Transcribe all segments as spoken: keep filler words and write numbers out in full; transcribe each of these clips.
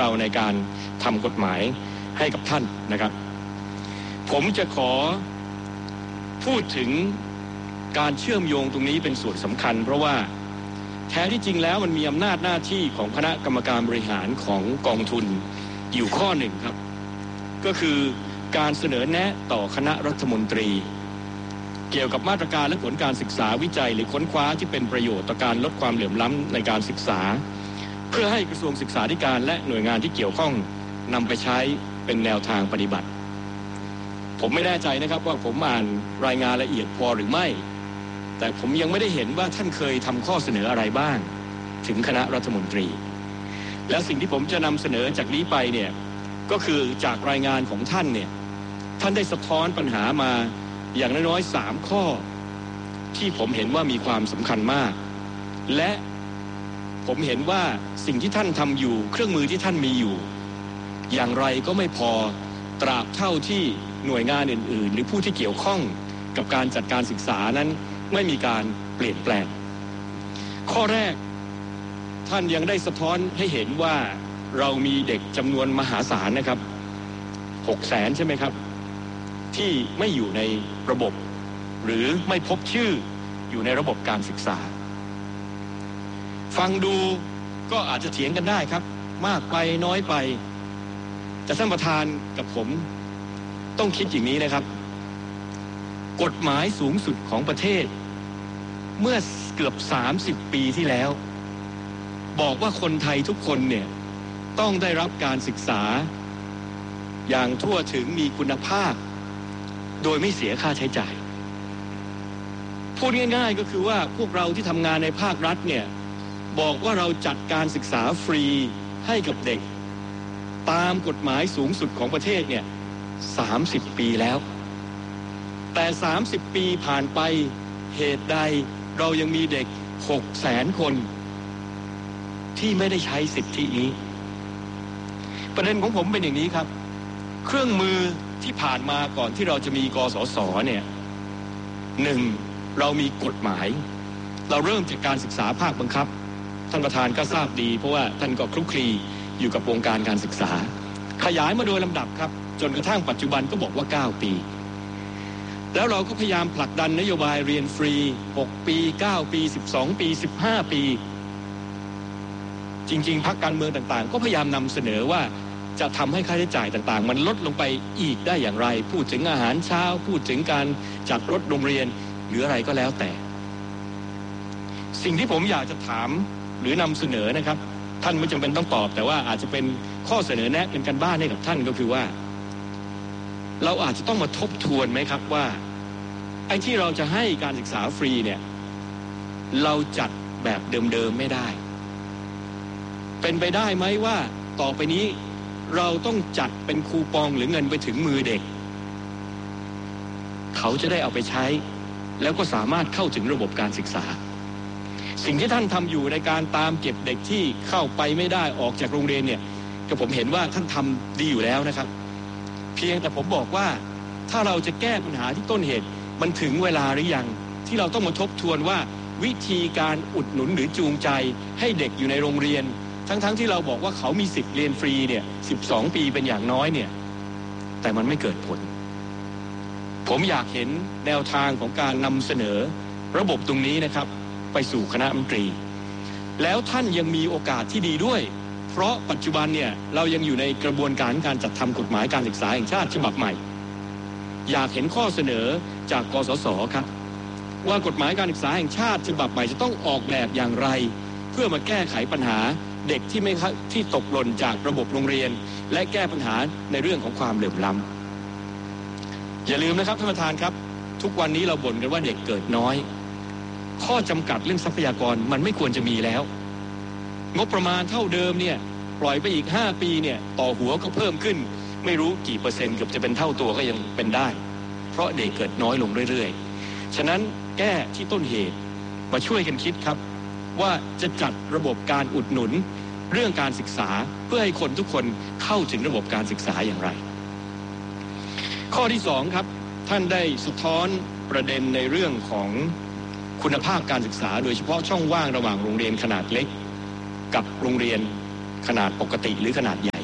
เราในการทำกฎหมายให้กับท่านนะครับผมจะขอพูดถึงการเชื่อมโยงตรงนี้เป็นส่วนสำคัญเพราะว่าแท้ที่จริงแล้วมันมีอำนาจหน้าที่ของคณะกรรมการบริหารของกองทุนอยู่ข้อหนึ่งครับก็คือการเสนอแนะต่อคณะรัฐมนตรีเกี่ยวกับมาตรการและผลการศึกษาวิจัยหรือค้นคว้าที่เป็นประโยชน์ต่อการลดความเหลื่อมล้ำในการศึกษาเพื่อให้กระทรวงศึกษาธิการและหน่วยงานที่เกี่ยวข้องนำไปใช้เป็นแนวทางปฏิบัติผมไม่แน่ใจนะครับว่าผมอ่านรายงานละเอียดพอหรือไม่แต่ผมยังไม่ได้เห็นว่าท่านเคยทำข้อเสนออะไรบ้างถึงคณะรัฐมนตรีและสิ่งที่ผมจะนำเสนอจากนี้ไปเนี่ยก็คือจากรายงานของท่านเนี่ยท่านได้สะท้อนปัญหามาอย่างน้อยๆสามข้อที่ผมเห็นว่ามีความสำคัญมากและผมเห็นว่าสิ่งที่ท่านทำอยู่เครื่องมือที่ท่านมีอยู่อย่างไรก็ไม่พอตราบเท่าที่หน่วยงานอื่นๆหรือผู้ที่เกี่ยวข้องกับการจัดการศึกษานั้นไม่มีการเปลี่ยนแปลงข้อแรกท่านยังได้สะท้อนให้เห็นว่าเรามีเด็กจำนวนมหาศาลนะครับหกแสนใช่ไหมครับที่ไม่อยู่ในระบบหรือไม่พบชื่ออยู่ในระบบการศึกษาฟังดูก็อาจจะเถียงกันได้ครับมากไปน้อยไปแต่ท่านประธานกับผมต้องคิดอย่างนี้นะครับกฎหมายสูงสุดของประเทศเมื่อเกือบสามสิบปีที่แล้วบอกว่าคนไทยทุกคนเนี่ยต้องได้รับการศึกษาอย่างทั่วถึงมีคุณภาพโดยไม่เสียค่าใช้จ่ายพูดง่ายๆก็คือว่าพวกเราที่ทำงานในภาครัฐเนี่ยบอกว่าเราจัดการศึกษาฟรีให้กับเด็กตามกฎหมายสูงสุดของประเทศเนี่ยสามสิบปีแล้วแต่สามสิบปีผ่านไปเหตุใดเรายังมีเด็กหกแสนคนที่ไม่ได้ใช้สิทธินี้ประเด็นของผมเป็นอย่างนี้ครับเครื่องมือที่ผ่านมาก่อนที่เราจะมีกสศเนี่ยหนึ่งเรามีกฎหมายเราเริ่มจากการศึกษาภาคบังคับท่านประธานก็ทราบดีเพราะว่าท่านก็คลุกคลีอยู่กับวงการการศึกษาขยายมาโดยลำดับครับจนกระทั่งปัจจุบันก็บอกว่าเก้าปีแล้วเราก็พยายามผลักดันนโยบายเรียนฟรีหกปีเก้าปีสิบสองปีสิบห้าปีจริงๆพรรคการเมืองต่างๆก็พยายามนำเสนอว่าจะทำให้ค่าใช้จ่ายต่างๆมันลดลงไปอีกได้อย่างไรพูดถึงอาหารเช้าพูดถึงการจัดรถโรงเรียนหรืออะไรก็แล้วแต่สิ่งที่ผมอยากจะถามหรือนำเสนอนะครับท่านไม่จำเป็นต้องตอบแต่ว่าอาจจะเป็นข้อเสนอแนะเป็นการบ้านให้กับท่านก็คือว่าเราอาจจะต้องมาทบทวนไหมครับว่าไอ้ที่เราจะให้การศึกษาฟรีเนี่ยเราจัดแบบเดิมๆไม่ได้เป็นไปได้ไหมว่าต่อไปนี้เราต้องจัดเป็นคูปองหรือเงินไปถึงมือเด็กเขาจะได้เอาไปใช้แล้วก็สามารถเข้าถึงระบบการศึกษาสิ่งที่ท่านทำอยู่ในการตามเก็บเด็กที่เข้าไปไม่ได้ออกจากโรงเรียนเนี่ยก็ผมเห็นว่าท่านทำดีอยู่แล้วนะครับเพียงแต่ผมบอกว่าถ้าเราจะแก้ปัญหาที่ต้นเหตุมันถึงเวลาหรือยังที่เราต้องมาทบทวนว่าวิธีการอุดหนุนหรือจูงใจให้เด็กอยู่ในโรงเรียนทั้งๆที่เราบอกว่าเขามีสิทธิ์เรียนฟรีเนี่ยสิบสองปีเป็นอย่างน้อยเนี่ยแต่มันไม่เกิดผลผมอยากเห็นแนวทางของการนำเสนอระบบตรงนี้นะครับไปสู่คณะรัฐมนตรีแล้วท่านยังมีโอกาสที่ดีด้วยเพราะปัจจุบันเนี่ยเรายังอยู่ในกระบวนการการจัดทำกฎหมายการศึกษาแห่งชาติฉบับใหม่อยากเห็นข้อเสนอจากกสศครับว่ากฎหมายการศึกษาแห่งชาติฉบับใหม่จะต้องออกแบบอย่างไรเพื่อมาแก้ไขปัญหาเด็กที่ไม่ที่ตกหล่นจากระบบโรงเรียนและแก้ปัญหาในเรื่องของความเหลื่อมล้ำอย่าลืมนะครับท่านประธานครับทุกวันนี้เราบ่นกันว่าเด็กเกิดน้อยข้อจำกัดเรื่องทรัพยากรมันไม่ควรจะมีแล้วงบประมาณเท่าเดิมเนี่ยปล่อยไปอีกห้าปีเนี่ยต่อหัวก็เพิ่มขึ้นไม่รู้กี่เปอร์เซ็นต์เกือบจะเป็นเท่าตัวก็ยังเป็นได้เพราะเด็กเกิดน้อยลงเรื่อยๆฉะนั้นแก้ที่ต้นเหตุมาช่วยกันคิดครับว่าจะจัดระบบการอุดหนุนเรื่องการศึกษาเพื่อให้คนทุกคนเข้าถึงระบบการศึกษาอย่างไรข้อที่สองครับท่านได้สะท้อนประเด็นในเรื่องของคุณภาพการศึกษาโดยเฉพาะช่องว่างระหว่างโรงเรียนขนาดเล็กกับโรงเรียนขนาดปกติหรือขนาดใหญ่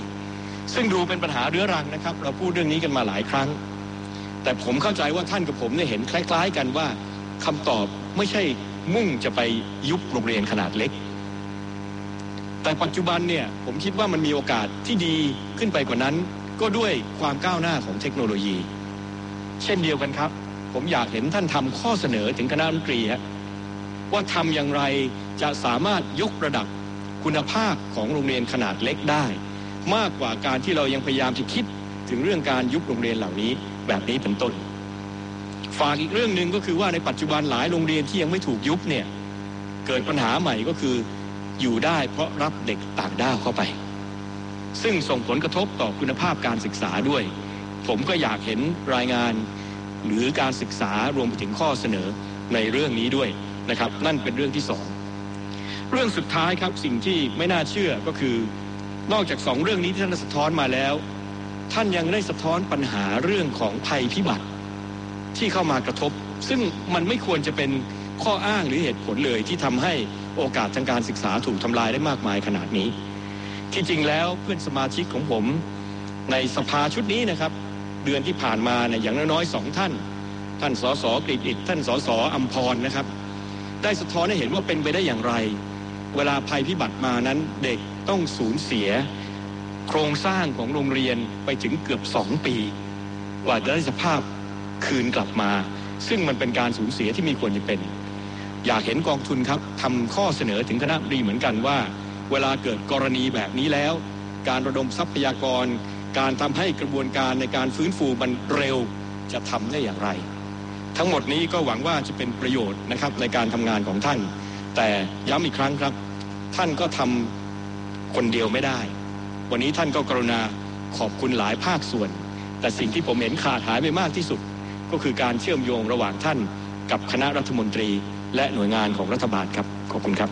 ซึ่งดูเป็นปัญหาเรื้อรังนะครับเราพูดเรื่องนี้กันมาหลายครั้งแต่ผมเข้าใจว่าท่านกับผมเนี่ยเห็นคล้ายๆกันว่าคำตอบไม่ใช่มุ่งจะไปยุบโรงเรียนขนาดเล็กแต่ปัจจุบันเนี่ยผมคิดว่ามันมีโอกาสที่ดีขึ้นไปกว่านั้นก็ด้วยความก้าวหน้าของเทคโนโลยีเช่นเดียวกันครับผมอยากเห็นท่านทำข้อเสนอถึงคณะรัฐมนตรีฮะว่าทำอย่างไรจะสามารถยกระดับคุณภาพของโรงเรียนขนาดเล็กได้มากกว่าการที่เรายังพยายามจะคิดถึงเรื่องการยุบโรงเรียนเหล่านี้แบบนี้เป็นต้นฝากอีกเรื่องหนึ่งก็คือว่าในปัจจุบันหลายโรงเรียนที่ยังไม่ถูกยุบเนี่ยเกิดปัญหาใหม่ก็คืออยู่ได้เพราะรับเด็กต่างด้าวเข้าไปซึ่งส่งผลกระทบต่อคุณภาพการศึกษาด้วยผมก็อยากเห็นรายงานหรือการศึกษารวมไปถึงข้อเสนอในเรื่องนี้ด้วยนะครับนั่นเป็นเรื่องที่สองเรื่องสุดท้ายครับสิ่งที่ไม่น่าเชื่อก็คือนอกจากสองเรื่องนี้ที่ท่านสะท้อนมาแล้วท่านยังได้สะท้อนปัญหาเรื่องของภัยพิบัติที่เข้ามากระทบซึ่งมันไม่ควรจะเป็นข้ออ้างหรือเหตุผลเลยที่ทำให้โอกาสทางการศึกษาถูกทำลายได้มากมายขนาดนี้ที่จริงแล้วเพื่อนสมาชิกของผมในสภาชุดนี้นะครับเดือนที่ผ่านมาเนี่ยอย่างน้อยๆสองท่านท่านสสกฤษอิฐท่านสสอัมพรนะครับได้สะท้อนให้เห็นว่าเป็นไปได้อย่างไรเวลาภัยพิบัติมานั้นเด็กต้องสูญเสียโครงสร้างของโรงเรียนไปถึงเกือบสองปีกว่าจะได้สภาพคืนกลับมาซึ่งมันเป็นการสูญเสียที่มีควรจะเป็นอยากเห็นกองทุนครับทำข้อเสนอถึงคณะรัฐมนตรีเหมือนกันว่าเวลาเกิดกรณีแบบนี้แล้วการระดมทรัพยากรการทำให้กระบวนการในการฟื้นฟูมันเร็วจะทำได้อย่างไรทั้งหมดนี้ก็หวังว่าจะเป็นประโยชน์นะครับในการทำงานของท่านแต่ย้ำอีกครั้งครับท่านก็ทำคนเดียวไม่ได้วันนี้ท่านก็กรุณาขอบคุณหลายภาคส่วนแต่สิ่งที่ผมเห็นขาดหายไปมากที่สุดก็คือการเชื่อมโยงระหว่างท่านกับคณะรัฐมนตรีและหน่วยงานของรัฐบาลครับขอบคุณครับ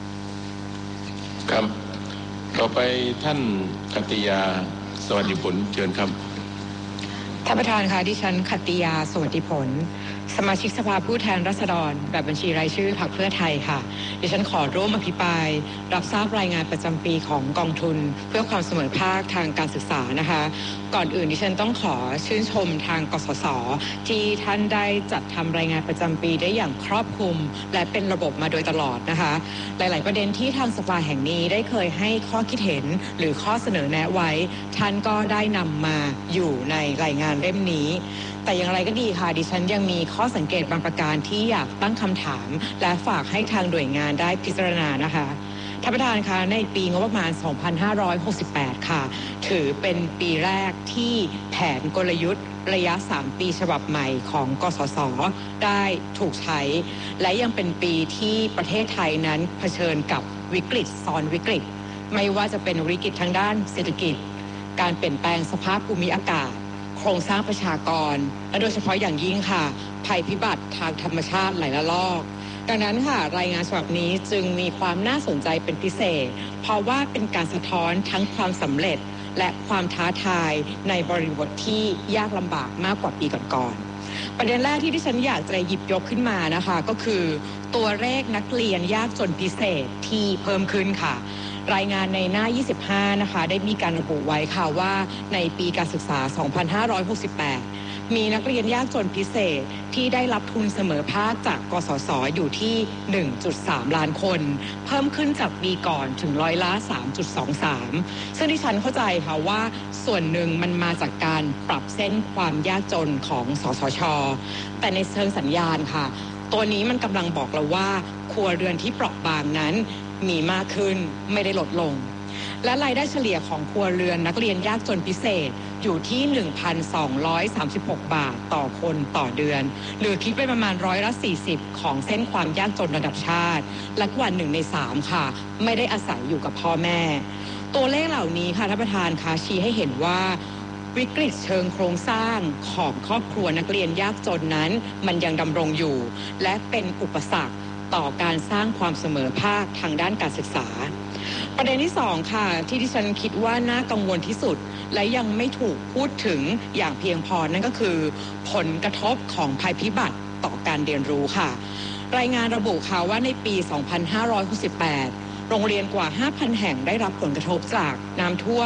ครับต่อไปท่านคัตติยาสวัสดิผลเชิญครับท่านประธานค่ะดิฉันคัตติยาสวัสดิผลสมาชิกสภาผู้แทนราษฎรแบบบัญชีรายชื่อพรรคเพื่อไทยค่ะดิฉันขอร่วมอภิปรายรับทราบรายงานประจำปีของกองทุนเพื่อความเสมอภาคทางการศึกษานะคะก่อนอื่นดิฉันต้องขอชื่นชมทางกสศที่ท่านได้จัดทำรายงานประจำปีได้อย่างครอบคลุมและเป็นระบบมาโดยตลอดนะคะหลายๆประเด็นที่ทางสภาแห่งนี้ได้เคยให้ข้อคิดเห็นหรือข้อเสนอแนะไว้ท่านก็ได้นำมาอยู่ในรายงานเล่มนี้แต่อย่างไรก็ดีค่ะดิฉันยังมีข้อสังเกตบางประการที่อยากตั้งคำถามและฝากให้ทางหน่วยงานได้พิจารณานะคะท่านประธานคะในปีงบประมาณ สองพันห้าร้อยหกสิบแปด ค่ะถือเป็นปีแรกที่แผนกลยุทธ์ระยะสามปีฉบับใหม่ของกสศได้ถูกใช้และยังเป็นปีที่ประเทศไทยนั้นเผชิญกับวิกฤตซ้อนวิกฤตไม่ว่าจะเป็นวิกฤตทางด้านเศรษฐกิจการเปลี่ยนแปลงสภาพภูมิอากาศโครงสร้างประชากรและโดยเฉพาะอย่างยิ่งค่ะภัยพิบัติทางธรรมชาติหลายระลอกดังนั้นค่ะรายงานฉบับนี้จึงมีความน่าสนใจเป็นพิเศษเพราะว่าเป็นการสะท้อนทั้งความสำเร็จและความท้าทายในบริบทที่ยากลำบากมากกว่าปีก่อนๆประเด็นแรกที่ดิฉันอยากจะหยิบยกขึ้นมานะคะก็คือตัวเลขนักเรียนยากจนพิเศษที่เพิ่มขึ้นค่ะรายงานในหน้ายี่สิบห้านะคะได้มีการระบุไว้ค่ะว่าในปีการศึกษา สองพันห้าร้อยหกสิบแปด มีนักเรียนยากจนพิเศษที่ได้รับทุนเสมอภาคจากกสศอยู่ที่ หนึ่งจุดสาม ล้านคนเพิ่มขึ้นจากปีก่อนถึงร้อยละ สามจุดสองสาม ซึ่งดิฉันเข้าใจค่ะว่าส่วนหนึ่งมันมาจากการปรับเส้นความยากจนของสสช.แต่ในเชิงสัญญาณค่ะตัวนี้มันกำลังบอกเราว่าครัวเรือนที่เปราะบางนั้นมีมากขึ้นไม่ได้ลดลงและรายได้เฉลี่ยของครัวเรือนนักเรียนยากจนพิเศษอยู่ที่ หนึ่งพันสองร้อยสามสิบหก บาทต่อคนต่อเดือนหรือคิดเป็นประมาณร้อยละสี่สิบของเส้นความยากจนระดับชาติและกว่าหนึ่งในสามค่ะไม่ได้อาศัยอยู่กับพ่อแม่ตัวเลขเหล่านี้ค่ะท่านประธานคะชี้ให้เห็นว่าวิกฤตเชิงโครงสร้างของครอบครัวนักเรียนยากจนนั้นมันยังดำรงอยู่และเป็นอุปสรรคต่อการสร้างความเสมอภาคทางด้านการศึกษาประเด็นที่สองค่ะที่ดิฉันคิดว่าน่ากังวลที่สุดและยังไม่ถูกพูดถึงอย่างเพียงพอนั่นก็คือผลกระทบของภัยพิบัติต่อการเรียนรู้ค่ะรายงานระบุค่ะว่าในปี สองพันห้าร้อยหกสิบแปด โรงเรียนกว่า ห้าพัน แห่งได้รับผลกระทบจากน้ำท่วม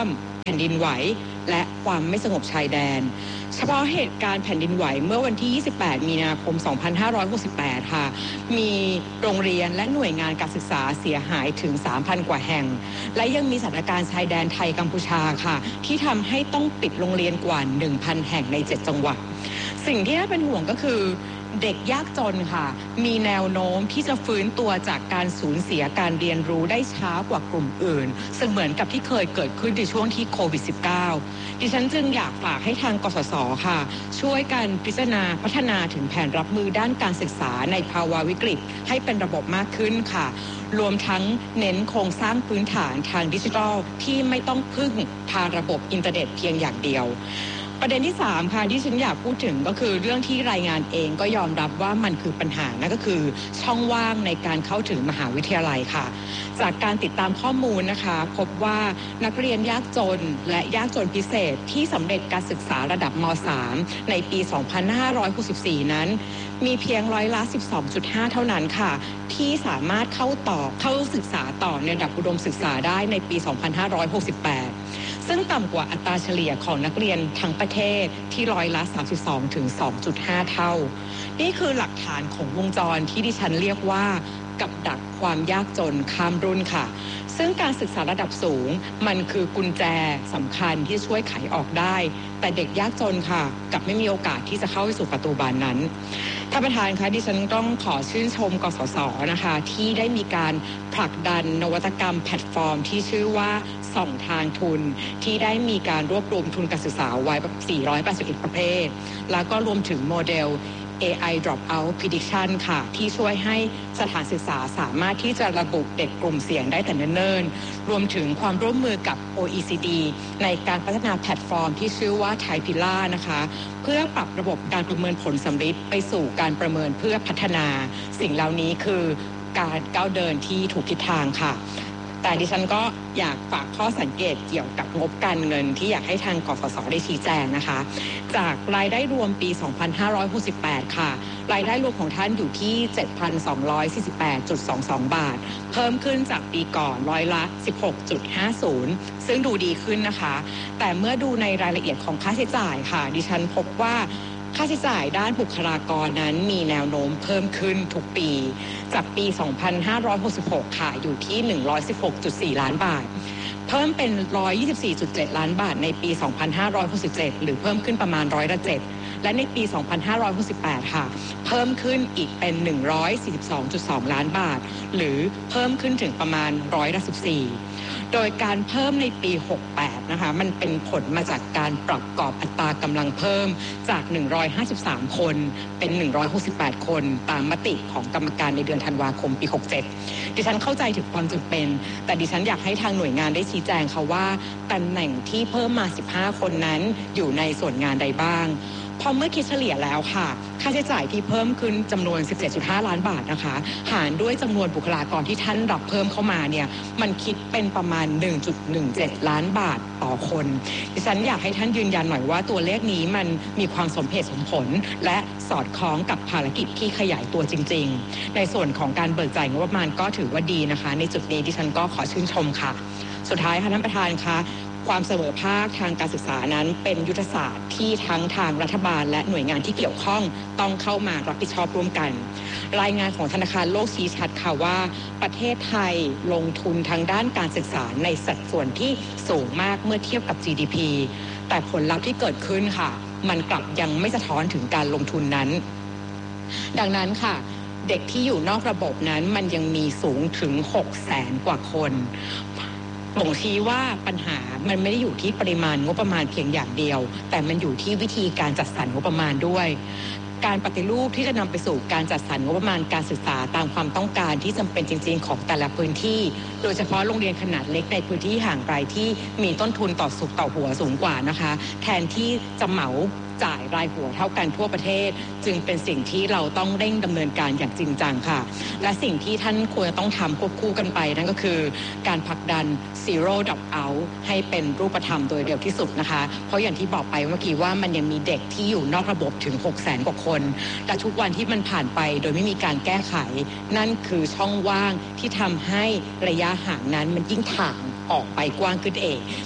แผ่นดินไหวและความไม่สงบชายแดนเฉพาะเหตุการณ์แผ่นดินไหวเมื่อวันที่ยี่สิบแปดมีนาคมสองพันห้าร้อยหกสิบแปดค่ะมีโรงเรียนและหน่วยงานการศึกษาเสียหายถึง สามพัน กว่าแห่งและยังมีสถานการณ์ชายแดนไทยกัมพูชาค่ะที่ทำให้ต้องปิดโรงเรียนกว่า หนึ่งพัน แห่งในเจ็ดจังหวัดสิ่งที่น่าเป็นห่วงก็คือเด็กยากจนค่ะมีแนวโน้มที่จะฟื้นตัวจากการสูญเสียการเรียนรู้ได้ช้ากว่ากลุ่มอื่นเสมือนกับที่เคยเกิดขึ้นในช่วงที่โควิด สิบเก้า ดิฉันจึงอยากฝากให้ทางกสศค่ะช่วยกันพิจารณาพัฒนาถึงแผนรับมือด้านการศึกษาในภาวะวิกฤตให้เป็นระบบมากขึ้นค่ะรวมทั้งเน้นโครงสร้างพื้นฐานทางดิจิทัลที่ไม่ต้องพึ่งทางระบบอินเทอร์เน็ตเพียงอย่างเดียวประเด็นที่สามค่ะที่ฉันอยากพูดถึงก็คือเรื่องที่รายงานเองก็ยอมรับว่ามันคือปัญหานั่นก็คือช่องว่างในการเข้าถึงมหาวิทยาลัยค่ะจากการติดตามข้อมูลนะคะพบว่านักเรียนยากจนและยากจนพิเศษที่สำเร็จการศึกษาระดับม สาม ในปี สองพันห้าร้อยหกสิบสี่ นั้นมีเพียงร้อยละ สิบสองจุดห้า เท่านั้นค่ะที่สามารถเข้าต่อเข้าศึกษาต่อในระดับอุดมศึกษาได้ในปี สองพันห้าร้อยหกสิบแปดซึ่งต่ำกว่าอัตราเฉลี่ยของนักเรียนทั้งประเทศที่ร้อยละ สามสิบสองถึงสองจุดห้า เท่านี่คือหลักฐานของวงจรที่ดิฉันเรียกว่ากับดักความยากจนข้ามรุ่นค่ะซึ่งการศึกษาระดับสูงมันคือกุญแจสำคัญที่ช่วยไขออกได้แต่เด็กยากจนค่ะกลับไม่มีโอกาสที่จะเข้าไปสู่ประตูบานนั้นท่านประธานคะดิฉันต้องขอชื่นชมกสศนะคะที่ได้มีการผลักดันนวัตกรรมแพลตฟอร์มที่ชื่อว่าส่องทางทุนที่ได้มีการรวบรวมทุนการศึกษาไว้สี่ร้อยแปดสิบเอ็ดประเภทแล้วก็รวมถึงโมเดลเอ ไอ Dropout Prediction ค่ะที่ช่วยให้สถานศึกษาสามารถที่จะระบุเด็กกลุ่มเสี่ยงได้แต่เนิ่นๆรวมถึงความร่วมมือกับ โอ อี ซี ดี ในการพัฒนาแพลตฟอร์มที่ชื่อว่า Thai Pillar นะคะเพื่อปรับระบบการประเมินผลสำลิดไปสู่การประเมินเพื่อพัฒนาสิ่งเหล่านี้คือการก้าวเดินที่ถูกทิศทางค่ะแต่ดิฉันก็อยากฝากข้อสังเกตเกี่ยวกับงบการเงินที่อยากให้ทางกสศได้ชี้แจงนะคะจากรายได้รวมปี สองพันห้าร้อยหกสิบแปด ค่ะรายได้รวมของท่านอยู่ที่ เจ็ดพันสองร้อยสี่สิบแปดจุดสองสอง บาทเพิ่มขึ้นจากปีก่อนร้อยละ สิบหกจุดห้าศูนย์ ซึ่งดูดีขึ้นนะคะแต่เมื่อดูในรายละเอียดของค่าใช้จ่ายค่ะดิฉันพบว่าค่าใช้จ่ายด้านบุคลากรนั้นมีแนวโน้มเพิ่มขึ้นทุกปีจากปี สองพันห้าร้อยหกสิบหก ค่ะอยู่ที่ หนึ่งร้อยสิบหกจุดสี่ ล้านบาทเพิ่มเป็น หนึ่งร้อยยี่สิบสี่จุดเจ็ด ล้านบาทในปี สองพันห้าร้อยหกสิบเจ็ด หรือเพิ่มขึ้นประมาณร้อยละ เจ็ดและในปี สองพันห้าร้อยหกสิบแปด ค่ะเพิ่มขึ้นอีกเป็น หนึ่งร้อยสี่สิบสองจุดสอง ล้านบาทหรือเพิ่มขึ้นถึงประมาณร้อยละ สิบสี่โดยการเพิ่มในปี หกสิบแปด นะคะมันเป็นผลมาจากการประกอบอัตรากำลังเพิ่มจาก หนึ่งร้อยห้าสิบสาม คนเป็น หนึ่งร้อยหกสิบแปด คนตามมติของกรรมการในเดือนธันวาคมปี หกสิบเจ็ด ดิฉันเข้าใจถึงความจำเป็นแต่ดิฉันอยากให้ทางหน่วยงานได้ชี้แจงค่ะว่าตำแหน่งที่เพิ่มมา สิบห้า คนนั้นอยู่ในส่วนงานใดบ้างพอเมื่อคิดเฉลี่ยแล้วค่ะค่าใช้จ่ายที่เพิ่มขึ้นจำนวน สิบเจ็ดจุดห้า ล้านบาทนะคะหารด้วยจำนวนบุคลากรที่ท่านรับเพิ่มเข้ามาเนี่ยมันคิดเป็นประมาณ หนึ่งจุดหนึ่งเจ็ด ล้านบาทต่อคนดิฉันอยากให้ท่านยืนยันหน่อยว่าตัวเลขนี้มันมีความสมเหตุสมผลและสอดคล้องกับภารกิจที่ขยายตัวจริงๆในส่วนของการเบิกจ่ายงบประมาณก็ถือว่าดีนะคะในจุดนี้ดิฉันก็ขอชื่นชมค่ะสุดท้ายค่ะท่านประธานคะความเสมอภาคทางการศึกษานั้นเป็นยุทธศาสตร์ที่ทั้งทางรัฐบาลและหน่วยงานที่เกี่ยวข้องต้องเข้ามารับผิดชอบร่วมกันรายงานของธนาคารโลกชี้ชัดค่ะว่าประเทศไทยลงทุนทางด้านการศึกษาในสัดส่วนที่สูงมากเมื่อเทียบกับ จี ดี พี แต่ผลลัพธ์ที่เกิดขึ้นค่ะมันกลับยังไม่สะท้อนถึงการลงทุนนั้นดังนั้นค่ะเด็กที่อยู่นอกระบบนั้นมันยังมีสูงถึง หกแสน กว่าคนบ่งชี้ว่าปัญหามันไม่ได้อยู่ที่ปริมาณงบประมาณเพียงอย่างเดียวแต่มันอยู่ที่วิธีการจัดสรรงบประมาณด้วยการปฏิรูปที่จะนำไปสู่การจัดสรรงบประมาณการศึกษาตามความต้องการที่จำเป็นจริงๆของแต่ละพื้นที่โดยเฉพาะโรงเรียนขนาดเล็กในพื้นที่ห่างไกลที่มีต้นทุนต่อสุขต่อหัวสูงกว่านะคะแทนที่จะเหมาจ่ายรายหัวเท่ากันทั่วประเทศจึงเป็นสิ่งที่เราต้องเร่งดำเนินการอย่างจริงจังค่ะและสิ่งที่ท่านควรต้องทำควบคู่กันไปนั่นก็คือการผลักดัน Zero Dropout ให้เป็นรูปธรรมโดยเร็วที่สุดนะคะเพราะอย่างที่บอกไปเมื่อกี้ว่ามันยังมีเด็กที่อยู่นอกระบบถึง หกแสน กว่าคนและทุกวันที่มันผ่านไปโดยไม่มีการแก้ไขนั่นคือช่องว่างที่ทำให้ระยะห่างนั้นมันยิ่งถ่างออกไปกว้างขึ้นเอง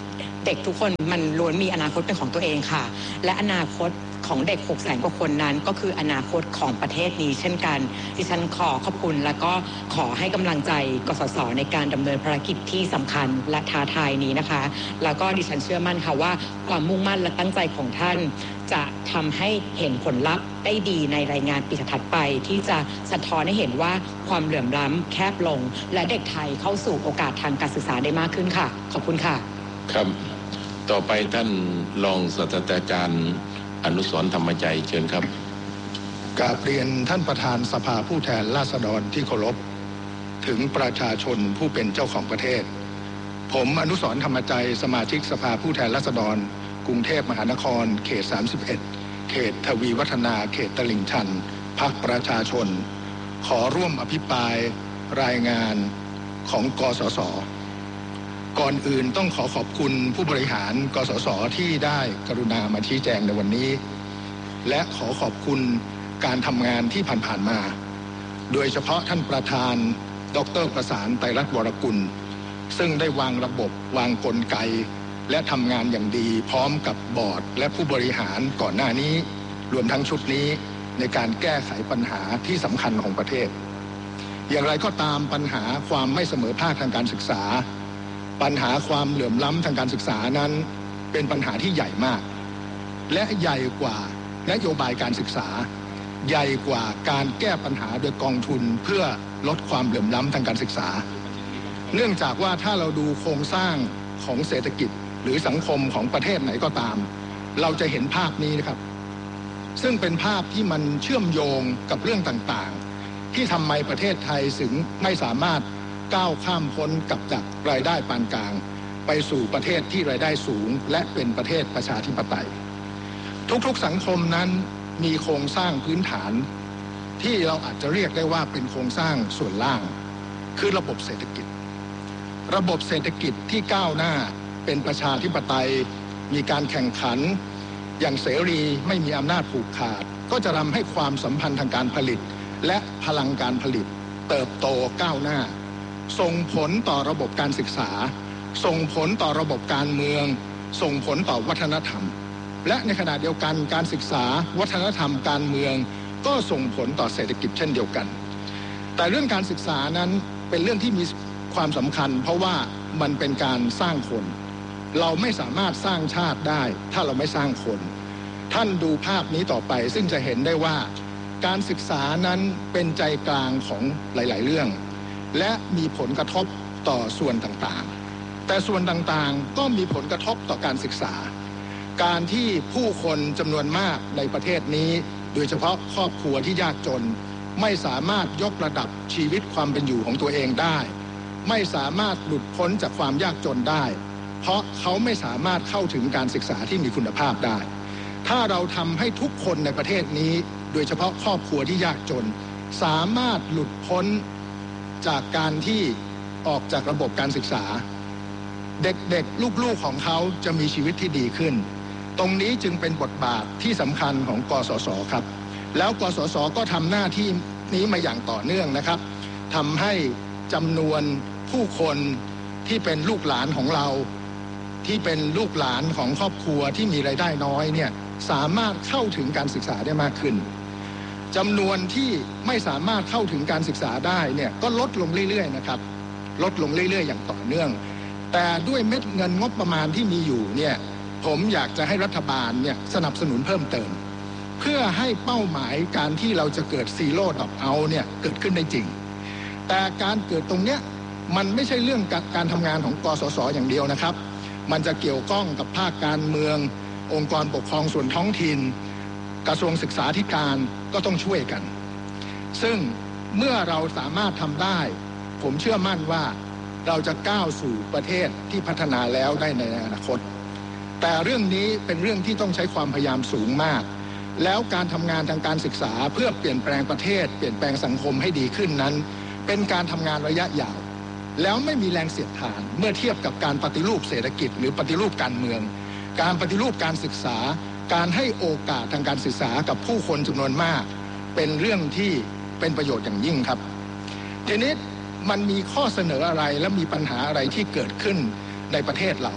เด็กทุกคนมันล้วนมีอนาคตเป็นของตัวเองค่ะและอนาคตของเด็กหกแสนกว่าคนนั้นก็คืออนาคตของประเทศนี้เช่นกันดิฉันขอขอบคุณและก็ขอให้กำลังใจกสศในการดำเนินภารกิจที่สำคัญและท้าทายนี้นะคะแล้วก็ดิฉันเชื่อมั่นค่ะว่าความมุ่งมั่นและตั้งใจของท่านจะทำให้เห็นผลลัพธ์ได้ดีในรายงานปีถัดไปที่จะสะท้อนให้เห็นว่าความเหลื่อมล้ำแคบลงและเด็กไทยเข้าสู่โอกาสทางการศึกษาได้มากขึ้นค่ะขอบคุณค่ะครับต่อไปท่านรองศาสตราจารย์อนุสรณ์ธรรมใจเชิญครับกราบเรียนท่านประธานสภาผู้แทนราษฎรที่เคารพถึงประชาชนผู้เป็นเจ้าของประเทศผมอนุสรณ์ธรรมใจสมาชิกสภาผู้แทนราษฎรกรุงเทพมหานครเขตสามสิบเอ็ดเขตทวีวัฒนาเขตตลิ่งชันพรรคประชาชนขอร่วมอภิปรายรายงานของกสศก่อนอื่นต้องขอขอบคุณผู้บริหารกสศที่ได้กรุณามาชี้แจงในวันนี้และขอขอบคุณการทำงานที่ผ่านๆมาโดยเฉพาะท่านประธานดร.ประสานไตรรัตน์วรกุลซึ่งได้วางระบบวางกลไกและทำงานอย่างดีพร้อมกับบอร์ดและผู้บริหารก่อนหน้านี้รวมทั้งชุดนี้ในการแก้ไขปัญหาที่สำคัญของประเทศอย่างไรก็ตามปัญหาความไม่เสมอภาคทางการศึกษาปัญหาความเหลื่อมล้ำทางการศึกษานั้นเป็นปัญหาที่ใหญ่มากและใหญ่กว่านโยบายการศึกษาใหญ่กว่าการแก้ปัญหาโดยกองทุนเพื่อลดความเหลื่อมล้ำทางการศึกษาเนื่องจากว่าถ้าเราดูโครงสร้างของเศรษฐกิจหรือสังคมของประเทศไหนก็ตามเราจะเห็นภาพนี้นะครับซึ่งเป็นภาพที่มันเชื่อมโยงกับเรื่องต่างๆที่ทำไมประเทศไทยถึงไม่สามารถก้าวข้ามพ้นกับดักรายได้ปานกลางไปสู่ประเทศที่รายได้สูงและเป็นประเทศประชาธิปไตยทุกๆสังคมนั้นมีโครงสร้างพื้นฐานที่เราอาจจะเรียกได้ว่าเป็นโครงสร้างส่วนล่างคือระบบเศรษฐกิจระบบเศรษฐกิจที่ก้าวหน้าเป็นประชาธิปไตยมีการแข่งขันอย่างเสรีไม่มีอำนาจผูกขาดก็จะทำให้ความสัมพันธ์ทางการผลิตและพลังการผลิตเติบโตก้าวหน้าส่งผลต่อระบบการศึกษาส่งผลต่อระบบการเมืองส่งผลต่อวัฒนธรรมและในขณะเดียวกันการศึกษาวัฒนธรรมการเมืองก็ส่งผลต่อเศรษฐกิจเช่นเดียวกันแต่เรื่องการศึกษานั้นเป็นเรื่องที่มีความสำคัญเพราะว่ามันเป็นการสร้างคนเราไม่สามารถสร้างชาติได้ถ้าเราไม่สร้างคนท่านดูภาพนี้ต่อไปซึ่งจะเห็นได้ว่าการศึกษานั้นเป็นใจกลางของหลายๆเรื่องและมีผลกระทบต่อส่วนต่างๆแต่ส่วนต่างๆก็มีผลกระทบต่อการศึกษาการที่ผู้คนจำนวนมากในประเทศนี้โดยเฉพาะครอบครัวที่ยากจนไม่สามารถยกระดับชีวิตความเป็นอยู่ของตัวเองได้ไม่สามารถหลุดพ้นจากความยากจนได้เพราะเขาไม่สามารถเข้าถึงการศึกษาที่มีคุณภาพได้ถ้าเราทำให้ทุกคนในประเทศนี้โดยเฉพาะครอบครัวที่ยากจนสามารถหลุดพ้นจากการที่ออกจากระบบการศึกษาเด็กๆลูกๆของเขาจะมีชีวิตที่ดีขึ้นตรงนี้จึงเป็นบทบาทที่สำคัญของกสศครับแล้วกสศก็ทำหน้าที่นี้มาอย่างต่อเนื่องนะครับทำให้จำนวนผู้คนที่เป็นลูกหลานของเราที่เป็นลูกหลานของครอบครัวที่มีรายได้น้อยเนี่ยสามารถเข้าถึงการศึกษาได้มากขึ้นจำนวนที่ไม่สามารถเข้าถึงการศึกษาได้เนี่ยก็ลดลงเรื่อยๆนะครับลดลงเรื่อยๆอย่างต่อเนื่องแต่ด้วยเม็ดเงินงบประมาณที่มีอยู่เนี่ยผมอยากจะให้รัฐบาลเนี่ยสนับสนุนเพิ่มเติมเพื่อให้เป้าหมายการที่เราจะเกิดซีโร่ดรอปเอาท์เนี่ยเกิดขึ้นได้จริงแต่การเกิดตรงเนี้ยมันไม่ใช่เรื่องการทำงานของกสศอย่างเดียวนะครับมันจะเกี่ยวข้องกับภาคการเมืององค์กรปกครองส่วนท้องถิ่นกระทรวงศึกษาธิการก็ต้องช่วยกันซึ่งเมื่อเราสามารถทำได้ผมเชื่อมั่นว่าเราจะก้าวสู่ประเทศที่พัฒนาแล้วได้ในอนาคตแต่เรื่องนี้เป็นเรื่องที่ต้องใช้ความพยายามสูงมากแล้วการทำงานทางการศึกษาเพื่อเปลี่ยนแปลงประเทศเปลี่ยนแปลงสังคมให้ดีขึ้นนั้นเป็นการทำงานระยะยาวแล้วไม่มีแรงเสียดทานเมื่อเทียบกับการปฏิรูปเศรษฐกิจหรือปฏิรูปการเมืองการปฏิรูปการศึกษาการให้โอกาสทางการศึกษากับผู้คนจำนวนมากเป็นเรื่องที่เป็นประโยชน์อย่างยิ่งครับทีนี้มันมีข้อเสนออะไรและมีปัญหาอะไรที่เกิดขึ้นในประเทศเรา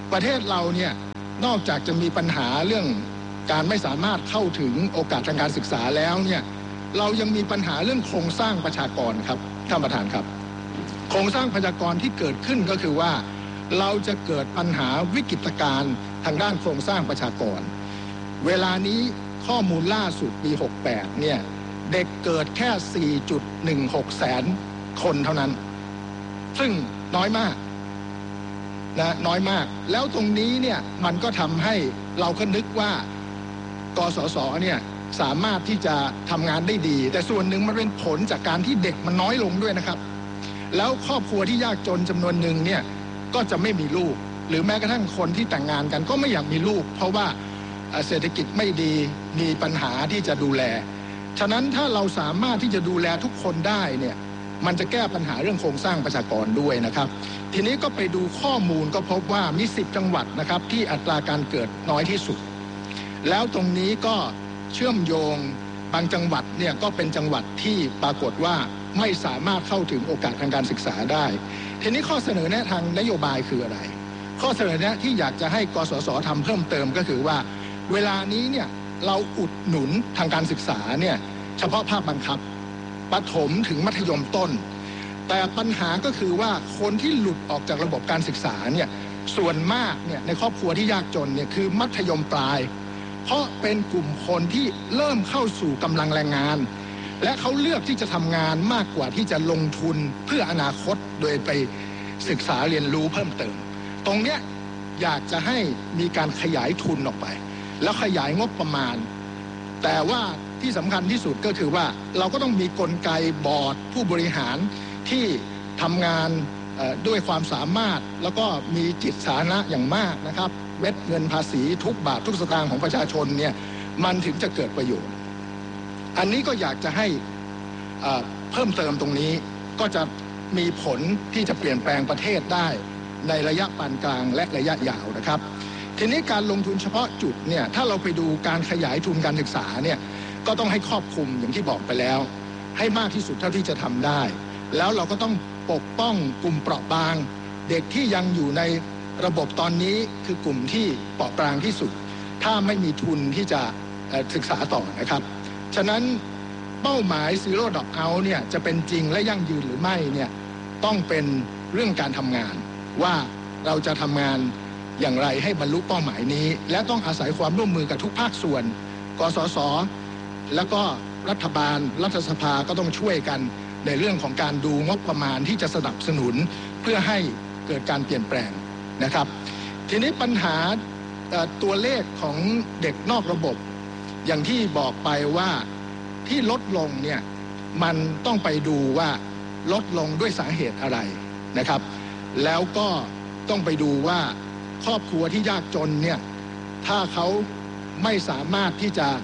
ประเทศเราเนี่ยนอกจากจะมีปัญหาเรื่องการไม่สามารถเข้าถึงโอกาสทางการศึกษาแล้วเนี่ยเรายังมีปัญหาเรื่องโครงสร้างประชากรครับท่านประธานครับโครงสร้างประชากรที่เกิดขึ้นก็คือว่าเราจะเกิดปัญหาวิกฤตการณ์ทางด้านโครงสร้างประชากรเวลานี้ข้อมูลล่าสุดปีหกแปดเนี่ยเด็กเกิดแค่ สี่จุดหนึ่งหก แสนคนเท่านั้นซึ่งน้อยมากนะน้อยมากแล้วตรงนี้เนี่ยมันก็ทำให้เราก็นึกว่ากสศเนี่ยสามารถที่จะทำงานได้ดีแต่ส่วนหนึ่งมันเป็นผลจากการที่เด็กมันน้อยลงด้วยนะครับแล้วครอบครัวที่ยากจนจำนวนหนึ่งเนี่ยก็จะไม่มีลูกหรือแม้กระทั่งคนที่แต่งงานกันก็ไม่อยากมีลูกเพราะว่าเศรษฐกิจไม่ดีมีปัญหาที่จะดูแลฉะนั้นถ้าเราสามารถที่จะดูแลทุกคนได้เนี่ยมันจะแก้ปัญหาเรื่องโครงสร้างประชากรด้วยนะครับทีนี้ก็ไปดูข้อมูลก็พบว่ามีสิบจังหวัดนะครับที่อัตราการเกิดน้อยที่สุดแล้วตรงนี้ก็เชื่อมโยงบางจังหวัดเนี่ยก็เป็นจังหวัดที่ปรากฏว่าไม่สามารถเข้าถึงโอกาสทางการศึกษาได้ทีนี้ข้อเสนอแนะทางนโยบายคืออะไรข้อเสนอแนะที่อยากจะให้กสศทำเพิ่มเติมก็คือว่าเวลานี้เนี่ยเราอุดหนุนทางการศึกษาเนี่ยเฉพาะภาคบังคับประถมถึงมัธยมต้นแต่ปัญหาก็คือว่าคนที่หลุดออกจากระบบการศึกษาเนี่ยส่วนมากเนี่ยในครอบครัวที่ยากจนเนี่ยคือมัธยมปลายเพราะเป็นกลุ่มคนที่เริ่มเข้าสู่กำลังแรงงานและเขาเลือกที่จะทำงานมากกว่าที่จะลงทุนเพื่ออนาคตโดยไปศึกษาเรียนรู้เพิ่มเติมตรงเนี้ยอยากจะให้มีการขยายทุนออกไปแล้วขยายงบประมาณแต่ว่าที่สำคัญที่สุดก็คือว่าเราก็ต้องมีกลไกบอร์ดผู้บริหารที่ทำงานด้วยความสามารถแล้วก็มีจิตสาธารณะอย่างมากนะครับเม็ดเงินภาษีทุกบาททุกสตางค์ของประชาชนเนี่ยมันถึงจะเกิดประโยชน์อันนี้ก็อยากจะให้เพิ่มเติมตรงนี้ก็จะมีผลที่จะเปลี่ยนแปลงประเทศได้ในระยะปานกลางและระยะยาวนะครับทีนี้การลงทุนเฉพาะจุดเนี่ยถ้าเราไปดูการขยายทุนการศึกษาเนี่ยก็ต้องให้ครอบคลุมอย่างที่บอกไปแล้วให้มากที่สุดเท่าที่จะทำได้แล้วเราก็ต้องปกป้องกลุ่มเปราะบางเด็กที่ยังอยู่ในระบบตอนนี้คือกลุ่มที่เปราะบางที่สุดถ้าไม่มีทุนที่จะศึกษาต่อนะครับฉะนั้นเป้าหมาย Zero Dropout เนี่ยจะเป็นจริงและยั่งยืนหรือไม่เนี่ยต้องเป็นเรื่องการทำงานว่าเราจะทำงานอย่างไรให้บรรลุเป้าหมายนี้และต้องอาศัยความร่วมมือกับทุกภาคส่วนกสศแล้วก็รัฐบาลรัฐสภาก็ต้องช่วยกันในเรื่องของการดูงบประมาณที่จะสนับสนุนเพื่อให้เกิดการเปลี่ยนแปลงนะครับทีนี้ปัญหาตัวเลขของเด็กนอกระบบอย่างที่บอกไปว่าที่ลดลงเนี่ยมันต้องไปดูว่าลดลงด้วยสาเหตุอะไรนะครับแล้วก็ต้องไปดูว่าครอบครัวที่ยากจนเนี่ยถ้าเขาไม่สามารถที่จะ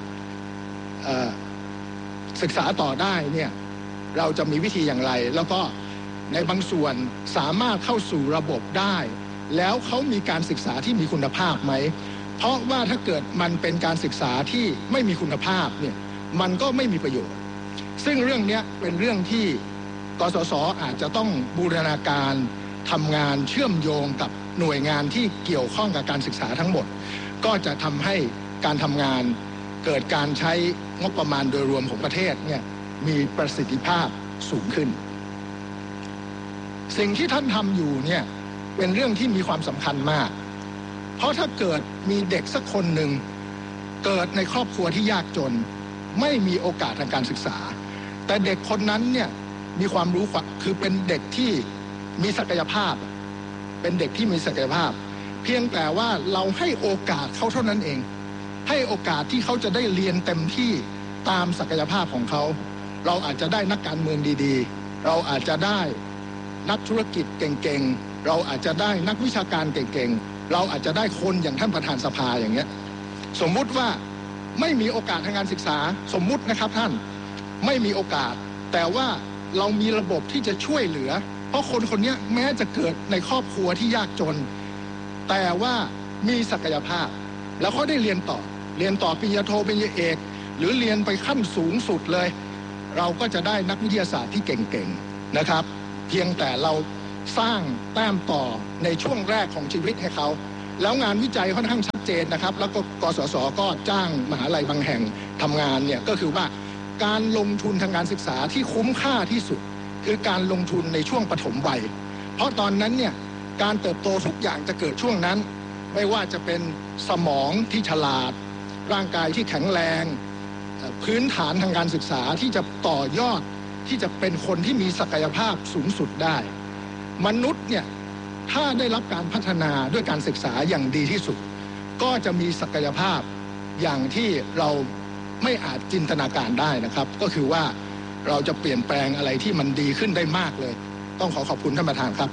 ศึกษาต่อได้เนี่ยเราจะมีวิธีอย่างไรแล้วก็ในบางส่วนสามารถเข้าสู่ระบบได้แล้วเขามีการศึกษาที่มีคุณภาพไหมเพราะว่าถ้าเกิดมันเป็นการศึกษาที่ไม่มีคุณภาพเนี่ยมันก็ไม่มีประโยชน์ซึ่งเรื่องนี้เป็นเรื่องที่กสศอาจจะต้องบูรณาการทำงานเชื่อมโยงกับหน่วยงานที่เกี่ยวข้องกับการศึกษาทั้งหมดก็จะทำให้การทำงานเกิดการใช้งบประมาณโดยรวมของประเทศเนี่ยมีประสิทธิภาพสูงขึ้นสิ่งที่ท่านทำอยู่เนี่ยเป็นเรื่องที่มีความสำคัญมากเพราะถ้าเกิดมีเด็กสักคนหนึ่งเกิดในครอบครัวที่ยากจนไม่มีโอกาสทางการศึกษาแต่เด็กคนนั้นเนี่ยมีความรู้คือเป็นเด็กที่มีศักยภาพเป็นเด็กที่มีศักยภาพเพียงแต่ว่าเราให้โอกาสเขาเท่านั้นเองให้โอกาสที่เขาจะได้เรียนเต็มที่ตามศักยภาพของเขาเราอาจจะได้นักการเมืองดีๆเราอาจจะได้นักธุรกิจเก่งๆเราอาจจะได้นักวิชาการเก่งๆเราอาจจะได้คนอย่างท่านประธานสภาอย่างเงี้ยสมมุติว่าไม่มีโอกาสทางการศึกษาสมมุตินะครับท่านไม่มีโอกาสแต่ว่าเรามีระบบที่จะช่วยเหลือเพราะคนคนนี้แม้จะเกิดในครอบครัวที่ยากจนแต่ว่ามีศักยภาพแล้วเขาได้เรียนต่อเรียนต่อปริญญาโทปริญญาเอกหรือเรียนไปขั้นสูงสุดเลยเราก็จะได้นักวิทยาศาสตร์ที่เก่งๆนะครับ เพียงแต่เราสร้างแต้มต่อในช่วงแรกของชีวิตให้เขาแล้วงานวิจัยค่อนข้างชัดเจนนะครับแล้วก็กสศก็จ้างมหาลัยบางแห่งทำงานเนี่ยก็คือว่าการลงทุนทางการศึกษาที่คุ้มค่าที่สุดคือการลงทุนในช่วงปฐมวัยเพราะตอนนั้นเนี่ยการเติบโตทุกอย่างจะเกิดช่วงนั้นไม่ว่าจะเป็นสมองที่ฉลาดร่างกายที่แข็งแรงพื้นฐานทางการศึกษาที่จะต่อยอดที่จะเป็นคนที่มีศักยภาพสูงสุดได้มนุษย์เนี่ยถ้าได้รับการพัฒนาด้วยการศึกษาอย่างดีที่สุดก็จะมีศักยภาพอย่างที่เราไม่อาจจินตนาการได้นะครับก็คือว่าเราจะเปลี่ยนแปลงอะไรที่มันดีขึ้นได้มากเลยต้องขอขอบคุณท่านประธานครับ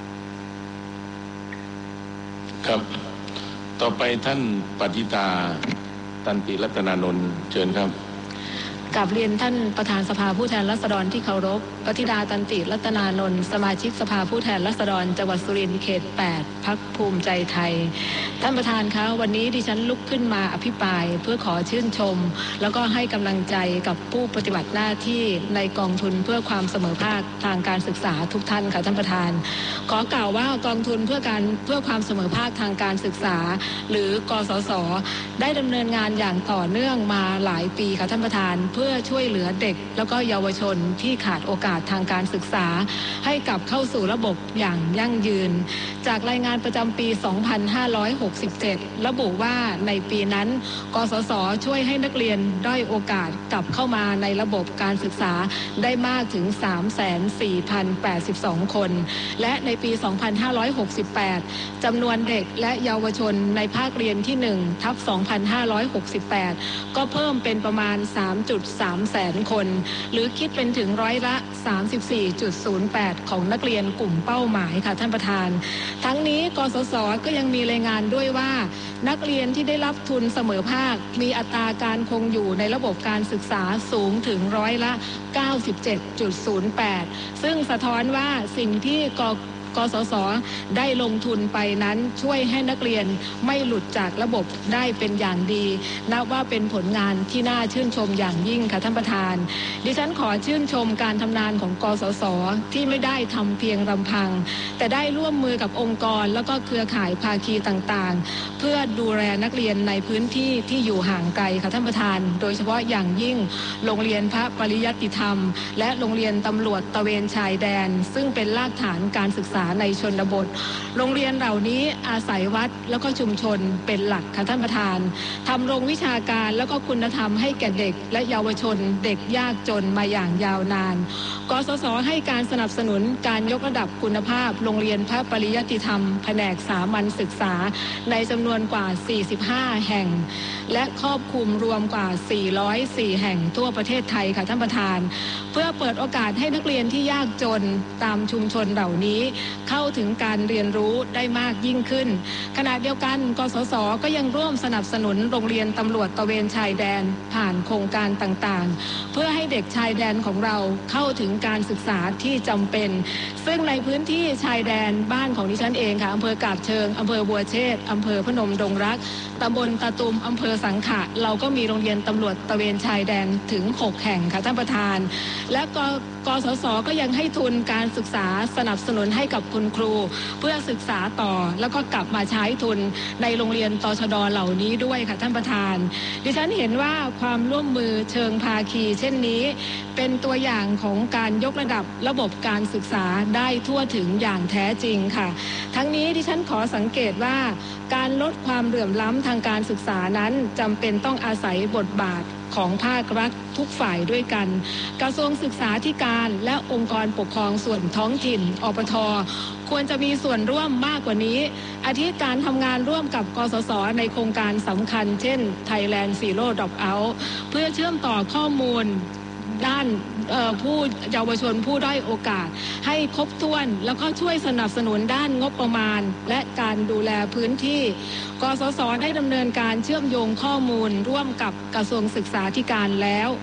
ครับต่อไปท่านปฏิตาตันติรัตนานนท์เชิญครับกราบเรียนท่านประธานสภาผู้แทนราษฎรที่เคารพปฏิดาตันติรัตนานนท์สมาชิกสภาผู้แทนราษฎรจังหวัดสุรินทร์เขตแปดพรรคภูมิใจไทยท่านประธานคะวันนี้ดิฉันลุกขึ้นมาอภิปรายเพื่อขอชื่นชมแล้วก็ให้กำลังใจกับผู้ปฏิบัติหน้าที่ในกองทุนเพื่อความเสมอภาคทางการศึกษาทุกท่านค่ะท่านประธานขอกล่าวว่ากองทุนเพื่อการเพื่อความเสมอภาคทางการศึกษาหรือกสศได้ดำเนินงานอย่างต่อเนื่องมาหลายปีค่ะท่านประธานเพื่อช่วยเหลือเด็กแล้วก็เยาวชนที่ขาดโอกาสทางการศึกษาให้กลับเข้าสู่ระบบอย่างยั่งยืนจากรายงานประจำปี สองพันห้าร้อยหกสิบเจ็ด ระบุว่าในปีนั้นกสศช่วยให้นักเรียนด้อยโอกาสกลับเข้ามาในระบบการศึกษาได้มากถึง สามแสนสี่พันแปดสิบสอง คนและในปี สองพันห้าร้อยหกสิบแปด จำนวนเด็กและเยาวชนในภาคเรียนที่ หนึ่งทับสองพันห้าร้อยหกสิบแปด ก็เพิ่มเป็นประมาณ สามจุดสามแสนคนหรือคิดเป็นถึงร้อยละ สามสิบสี่จุดศูนย์แปด ของนักเรียนกลุ่มเป้าหมายค่ะท่านประธานทั้งนี้กสศก็ยังมีรายงานด้วยว่านักเรียนที่ได้รับทุนเสมอภาคมีอัตราการคงอยู่ในระบบการศึกษาสูงถึงร้อยละ เก้าสิบเจ็ดจุดศูนย์แปด ซึ่งสะท้อนว่าสิ่งที่กกสศได้ลงทุนไปนั้นช่วยให้นักเรียนไม่หลุดจากระบบได้เป็นอย่างดีนับว่าเป็นผลงานที่น่าชื่นชมอย่างยิ่งค่ะท่านประธานดิฉันขอชื่นชมการทำงานของกสศที่ไม่ได้ทำเพียงลำพังแต่ได้ร่วมมือกับองค์กรแล้วก็เครือข่ายภาคีต่างๆเพื่อดูแลนักเรียนในพื้นที่ที่อยู่ห่างไกลค่ะท่านประธานโดยเฉพาะอย่างยิ่งโรงเรียนพระปริยัติธรรมและโรงเรียนตำรวจตระเวนชายแดนซึ่งเป็นรากฐานการศึกษาในชนบทโรงเรียนเหล่านี้อาศัยวัดแล้วก็ชุมชนเป็นหลักค่ะท่านประธานทำโรงวิชาการแล้วก็คุณธรรมให้แก่เด็กและเยาวชนเด็กยากจนมาอย่างยาวนานกสศให้การสนับสนุนการยกระดับคุณภาพโรงเรียนพระปริยัติธรรมแผนกสามัญศึกษาในจำนวนกว่าสี่สิบห้าแห่งและครอบคลุมรวมกว่าสี่ร้อยสี่แห่งทั่วประเทศไทยค่ะท่านประธานเพื่อเปิดโอกาสให้นักเรียนที่ยากจนตามชุมชนเหล่านี้เข้าถึงการเรียนรู้ได้มากยิ่งขึ้นขณะเดียวกันกสศก็ยังร่วมสนับสนุนโรงเรียนตำรวจตระเวนชายแดนผ่านโครงการต่างๆเพื่อให้เด็กชายแดนของเราเข้าถึงการศึกษาที่จำเป็นซึ่งในพื้นที่ชายแดนบ้านของดิฉันเองค่ะอำเภอกาบเชิงอำเภอบัวเชษฐ์อำเภอพนมดงรักตำบลตาตุมอำเภอสังขะเราก็มีโรงเรียนตำรวจตระเวนชายแดนถึงหกแห่งค่ะท่านประธานและกกสศก็ยังให้ทุนการศึกษาสนับสนุนให้กับคุณครูเพื่อศึกษาต่อแล้วก็กลับมาใช้ทุนในโรงเรียนตชด.เหล่านี้ด้วยค่ะท่านประธานดิฉันเห็นว่าความร่วมมือเชิงภาคีเช่นนี้เป็นตัวอย่างของการยกระดับระบบการศึกษาได้ทั่วถึงอย่างแท้จริงค่ะทั้งนี้ดิฉันขอสังเกตว่าการลดความเหลื่อมล้ำทางการศึกษานั้นจำเป็นต้องอาศัยบทบาทของภาครัฐทุกฝ่ายด้วยกันกระทรวงศึกษาธิการและองค์กรปกครองส่วนท้องถิ่นอปท.ควรจะมีส่วนร่วมมากกว่านี้อาทิการทำงานร่วมกับกสศในโครงการสำคัญเช่น Thailand Zero Dropout เพื่อเชื่อมต่อข้อมูลด้านผู้เยาวชนผู้ด้อยโอกาสให้ครบถ้วนแล้วก็ช่วยสนับสนุนด้านงบประมาณและการดูแลพื้นที่กสศได้ดำเนินการเชื่อมโยงข้อมูลร่วมกับกระทรวงศึกษาธิการแล้วท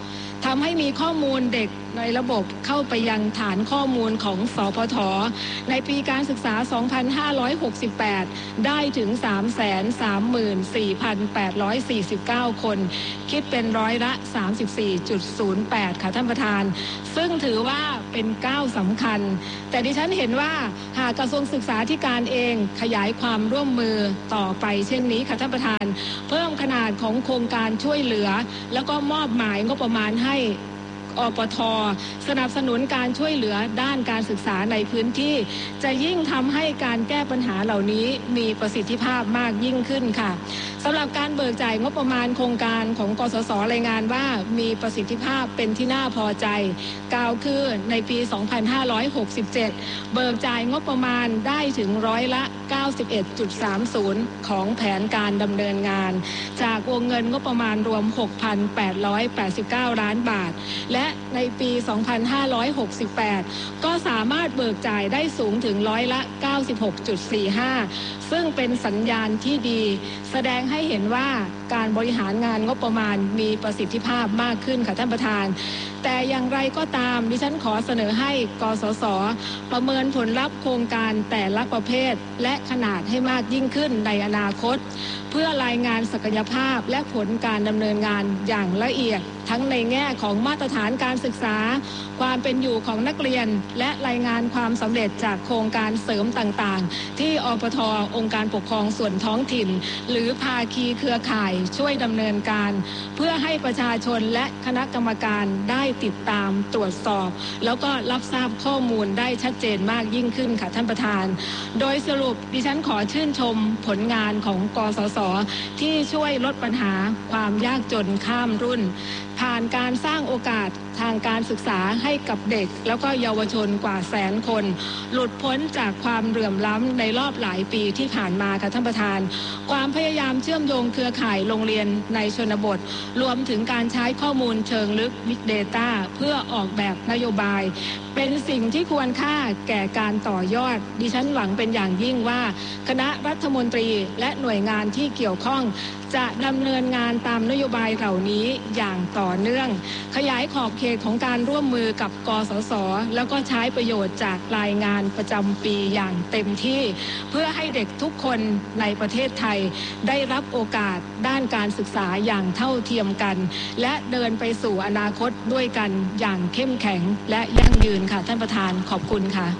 ำให้มีข้อมูลเด็กในระบบเข้าไปยังฐานข้อมูลของสพทในปีการศึกษา สองพันห้าร้อยหกสิบแปด ได้ถึง สามแสนสามหมื่นสี่พันแปดร้อยสี่สิบเก้า คนคิดเป็นร้อยละ สามสิบสี่จุดศูนย์แปด ค่ะท่านประธานซึ่งถือว่าเป็นก้าวสำคัญแต่ดิฉันเห็นว่าหากกระทรวงศึกษาธิการเองขยายความร่วมมือต่อไปเช่นนี้ค่ะท่านประธานเพิ่มขนาดของโครงการช่วยเหลือแล้วก็มอบหมายงบประมาณให้อปท.สนับสนุนการช่วยเหลือด้านการศึกษาในพื้นที่จะยิ่งทำให้การแก้ปัญหาเหล่านี้มีประสิทธิภาพมากยิ่งขึ้นค่ะสำหรับการเบิกจ่ายงบประมาณโครงการของกสศรายงานว่ามีประสิทธิภาพเป็นที่น่าพอใจกล่าวคือในปี สองพันห้าร้อยหกสิบเจ็ด เบิกจ่ายงบประมาณได้ถึงร้อยละ เก้าสิบเอ็ดจุดสามศูนย์ ของแผนการดำเนินงานจากวงเงินงบประมาณรวม หกพันแปดร้อยแปดสิบเก้า ล้านบาทและในปี สองพันห้าร้อยหกสิบแปด ก็สามารถเบิกจ่ายได้สูงถึงร้อยละ เก้าสิบหกจุดสี่ห้า ซึ่งเป็นสัญญาณที่ดีแสดงให้เห็นว่าการบริหารงานงบประมาณมีประสิทธิภาพมากขึ้นค่ะท่านประธานแต่อย่างไรก็ตามดิฉันขอเสนอให้กสศประเมินผลลัพธ์โครงการแต่ละประเภทและขนาดให้มากยิ่งขึ้นในอนาคตเพื่อรายงานศักยภาพและผลการดำเนินงานอย่างละเอียดทั้งในแง่ของมาตรฐานการศึกษาความเป็นอยู่ของนักเรียนและรายงานความสำเร็จจากโครงการเสริมต่างๆที่อปท.องค์การปกครองส่วนท้องถิ่นหรือภาคีเครือข่ายช่วยดำเนินการเพื่อให้ประชาชนและคณะกรรมการได้ติดตามตรวจสอบแล้วก็รับทราบข้อมูลได้ชัดเจนมากยิ่งขึ้นค่ะท่านประธานโดยสรุปดิฉันขอชื่นชมผลงานของกสศที่ช่วยลดปัญหาความยากจนข้ามรุ่นผ่านการสร้างโอกาสทางการศึกษาให้กับเด็กแล้วก็เยาวชนกว่าแสนคนหลุดพ้นจากความเหลื่อมล้ำในรอบหลายปีที่ผ่านมาค่ะท่านประธานความพยายามเชื่อมโยงเครือข่ายโรงเรียนในชนบทรวมถึงการใช้ข้อมูลเชิงลึก Big Data เพื่อออกแบบนโยบายเป็นสิ่งที่ควรค่าแก่การต่อยอดดิฉันหวังเป็นอย่างยิ่งว่าคณะรัฐมนตรีและหน่วยงานที่เกี่ยวข้องจะดำเนินงานตามนโยบายเหล่านี้อย่างต่อเนื่องขยายขอบเขตของการร่วมมือกับกสศแล้วก็ใช้ประโยชน์จากรายงานประจำปีอย่างเต็มที่เพื่อให้เด็กทุกคนในประเทศไทยได้รับโอกาสด้านการศึกษาอย่างเท่าเทียมกันและเดินไปสู่อนาคตด้วยกันอย่างเข้มแข็งและยั่งยืนค่ะท่านประธานขอบคุณค่ะ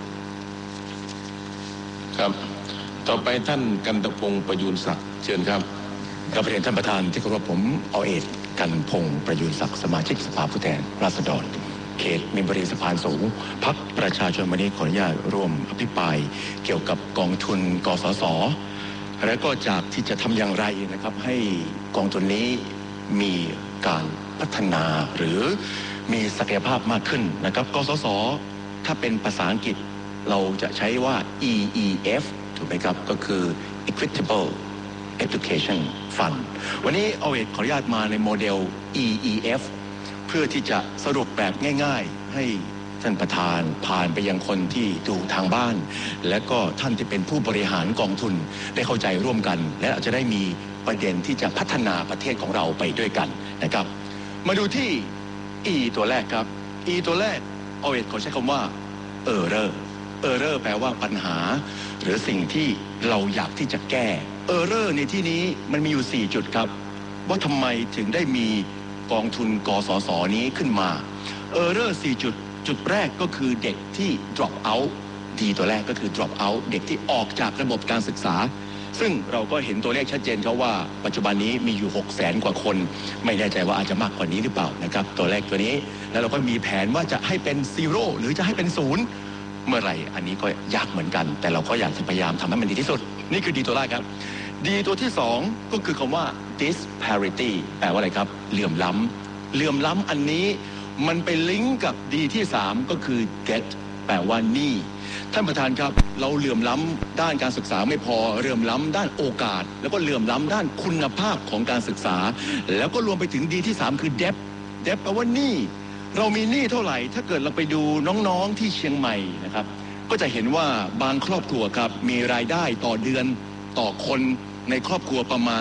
ครับต่อไปท่านกันตพงศ์ประยูรศักดิ์เชิญครับกับเรียนท่านประธานที่เคารพผมเอาเอกกันพงศ์ประยูรศักดิ์สมาชิกสภาผู้แทนราษฎรเขตมินบุรีสะพานสูงพรรคประชาชนวันนี้ขออนุญาตร่วมอภิปรายเกี่ยวกับกองทุนกสศและก็จากที่จะทำอย่างไรนะครับให้กองทุนนี้มีการพัฒนาหรือมีศักยภาพมากขึ้นนะครับกสศถ้าเป็นภาษาอังกฤษเราจะใช้ว่า อี อี เอฟ ถูกไหมครับก็คือ Equitable Education Fund วันนี้เอาเอกขออนุญาตมาในโมเดล อี อี เอฟ เพื่อที่จะสรุปแบบง่ายๆให้ท่านประธานผ่านไปยังคนที่ดูทางบ้านและก็ท่านที่เป็นผู้บริหารกองทุนได้เข้าใจร่วมกันและอาจจะได้มีประเด็นที่จะพัฒนาประเทศของเราไปด้วยกันนะครับมาดูที่ E ตัวแรกครับ E ตัวแรกเอาเอกขอใช้คำว่า Error Error แปลว่าปัญหาหรือสิ่งที่เราอยากที่จะแก้เออร์เรอร์ในที่นี้มันมีอยู่สี่จุดครับว่าทำไมถึงได้มีกองทุนกสศนี้ขึ้นมาเออร์เรอร์สี่จุดจุดแรกก็คือเด็กที่ drop out ดีตัวแรกก็คือ drop out เด็กที่ออกจากระบบการศึกษาซึ่งเราก็เห็นตัวเลขชัดเจนเขาว่าปัจจุบันนี้มีอยู่หกแสนกว่าคนไม่แน่ใจว่าอาจจะมากกว่านี้หรือเปล่านะครับตัวเลขตัวนี้แล้วเราก็มีแผนว่าจะให้เป็นซีโร่หรือจะให้เป็นศูนย์เมื่อไหร่อันนี้ก็ยากเหมือนกันแต่เราก็อยากจะพยายามทำให้มันดีที่สุดนี่คือดีตัวแรกครับดีตัวที่สองก็คือคำว่า disparity แปลว่าอะไรครับเหลื่อมล้ำเหลื่อมล้ำอันนี้มันไปลิงก์กับดีที่สามก็คือ debt แปลว่าหนี้ท่านประธานครับเราเหลื่อมล้ำด้านการศึกษาไม่พอเหลื่อมล้ำด้านโอกาสแล้วก็เหลื่อมล้ำด้านคุณภาพของการศึกษาแล้วก็รวมไปถึงดีที่สามคือ debt debt แปลว่าหนี้เรามีหนี้เท่าไหร่ถ้าเกิดเราไปดูน้องๆที่เชียงใหม่นะครับก็จะเห็นว่าบางครอบครัวครับมีรายได้ต่อเดือนต่อคนในครอบครัวประมาณ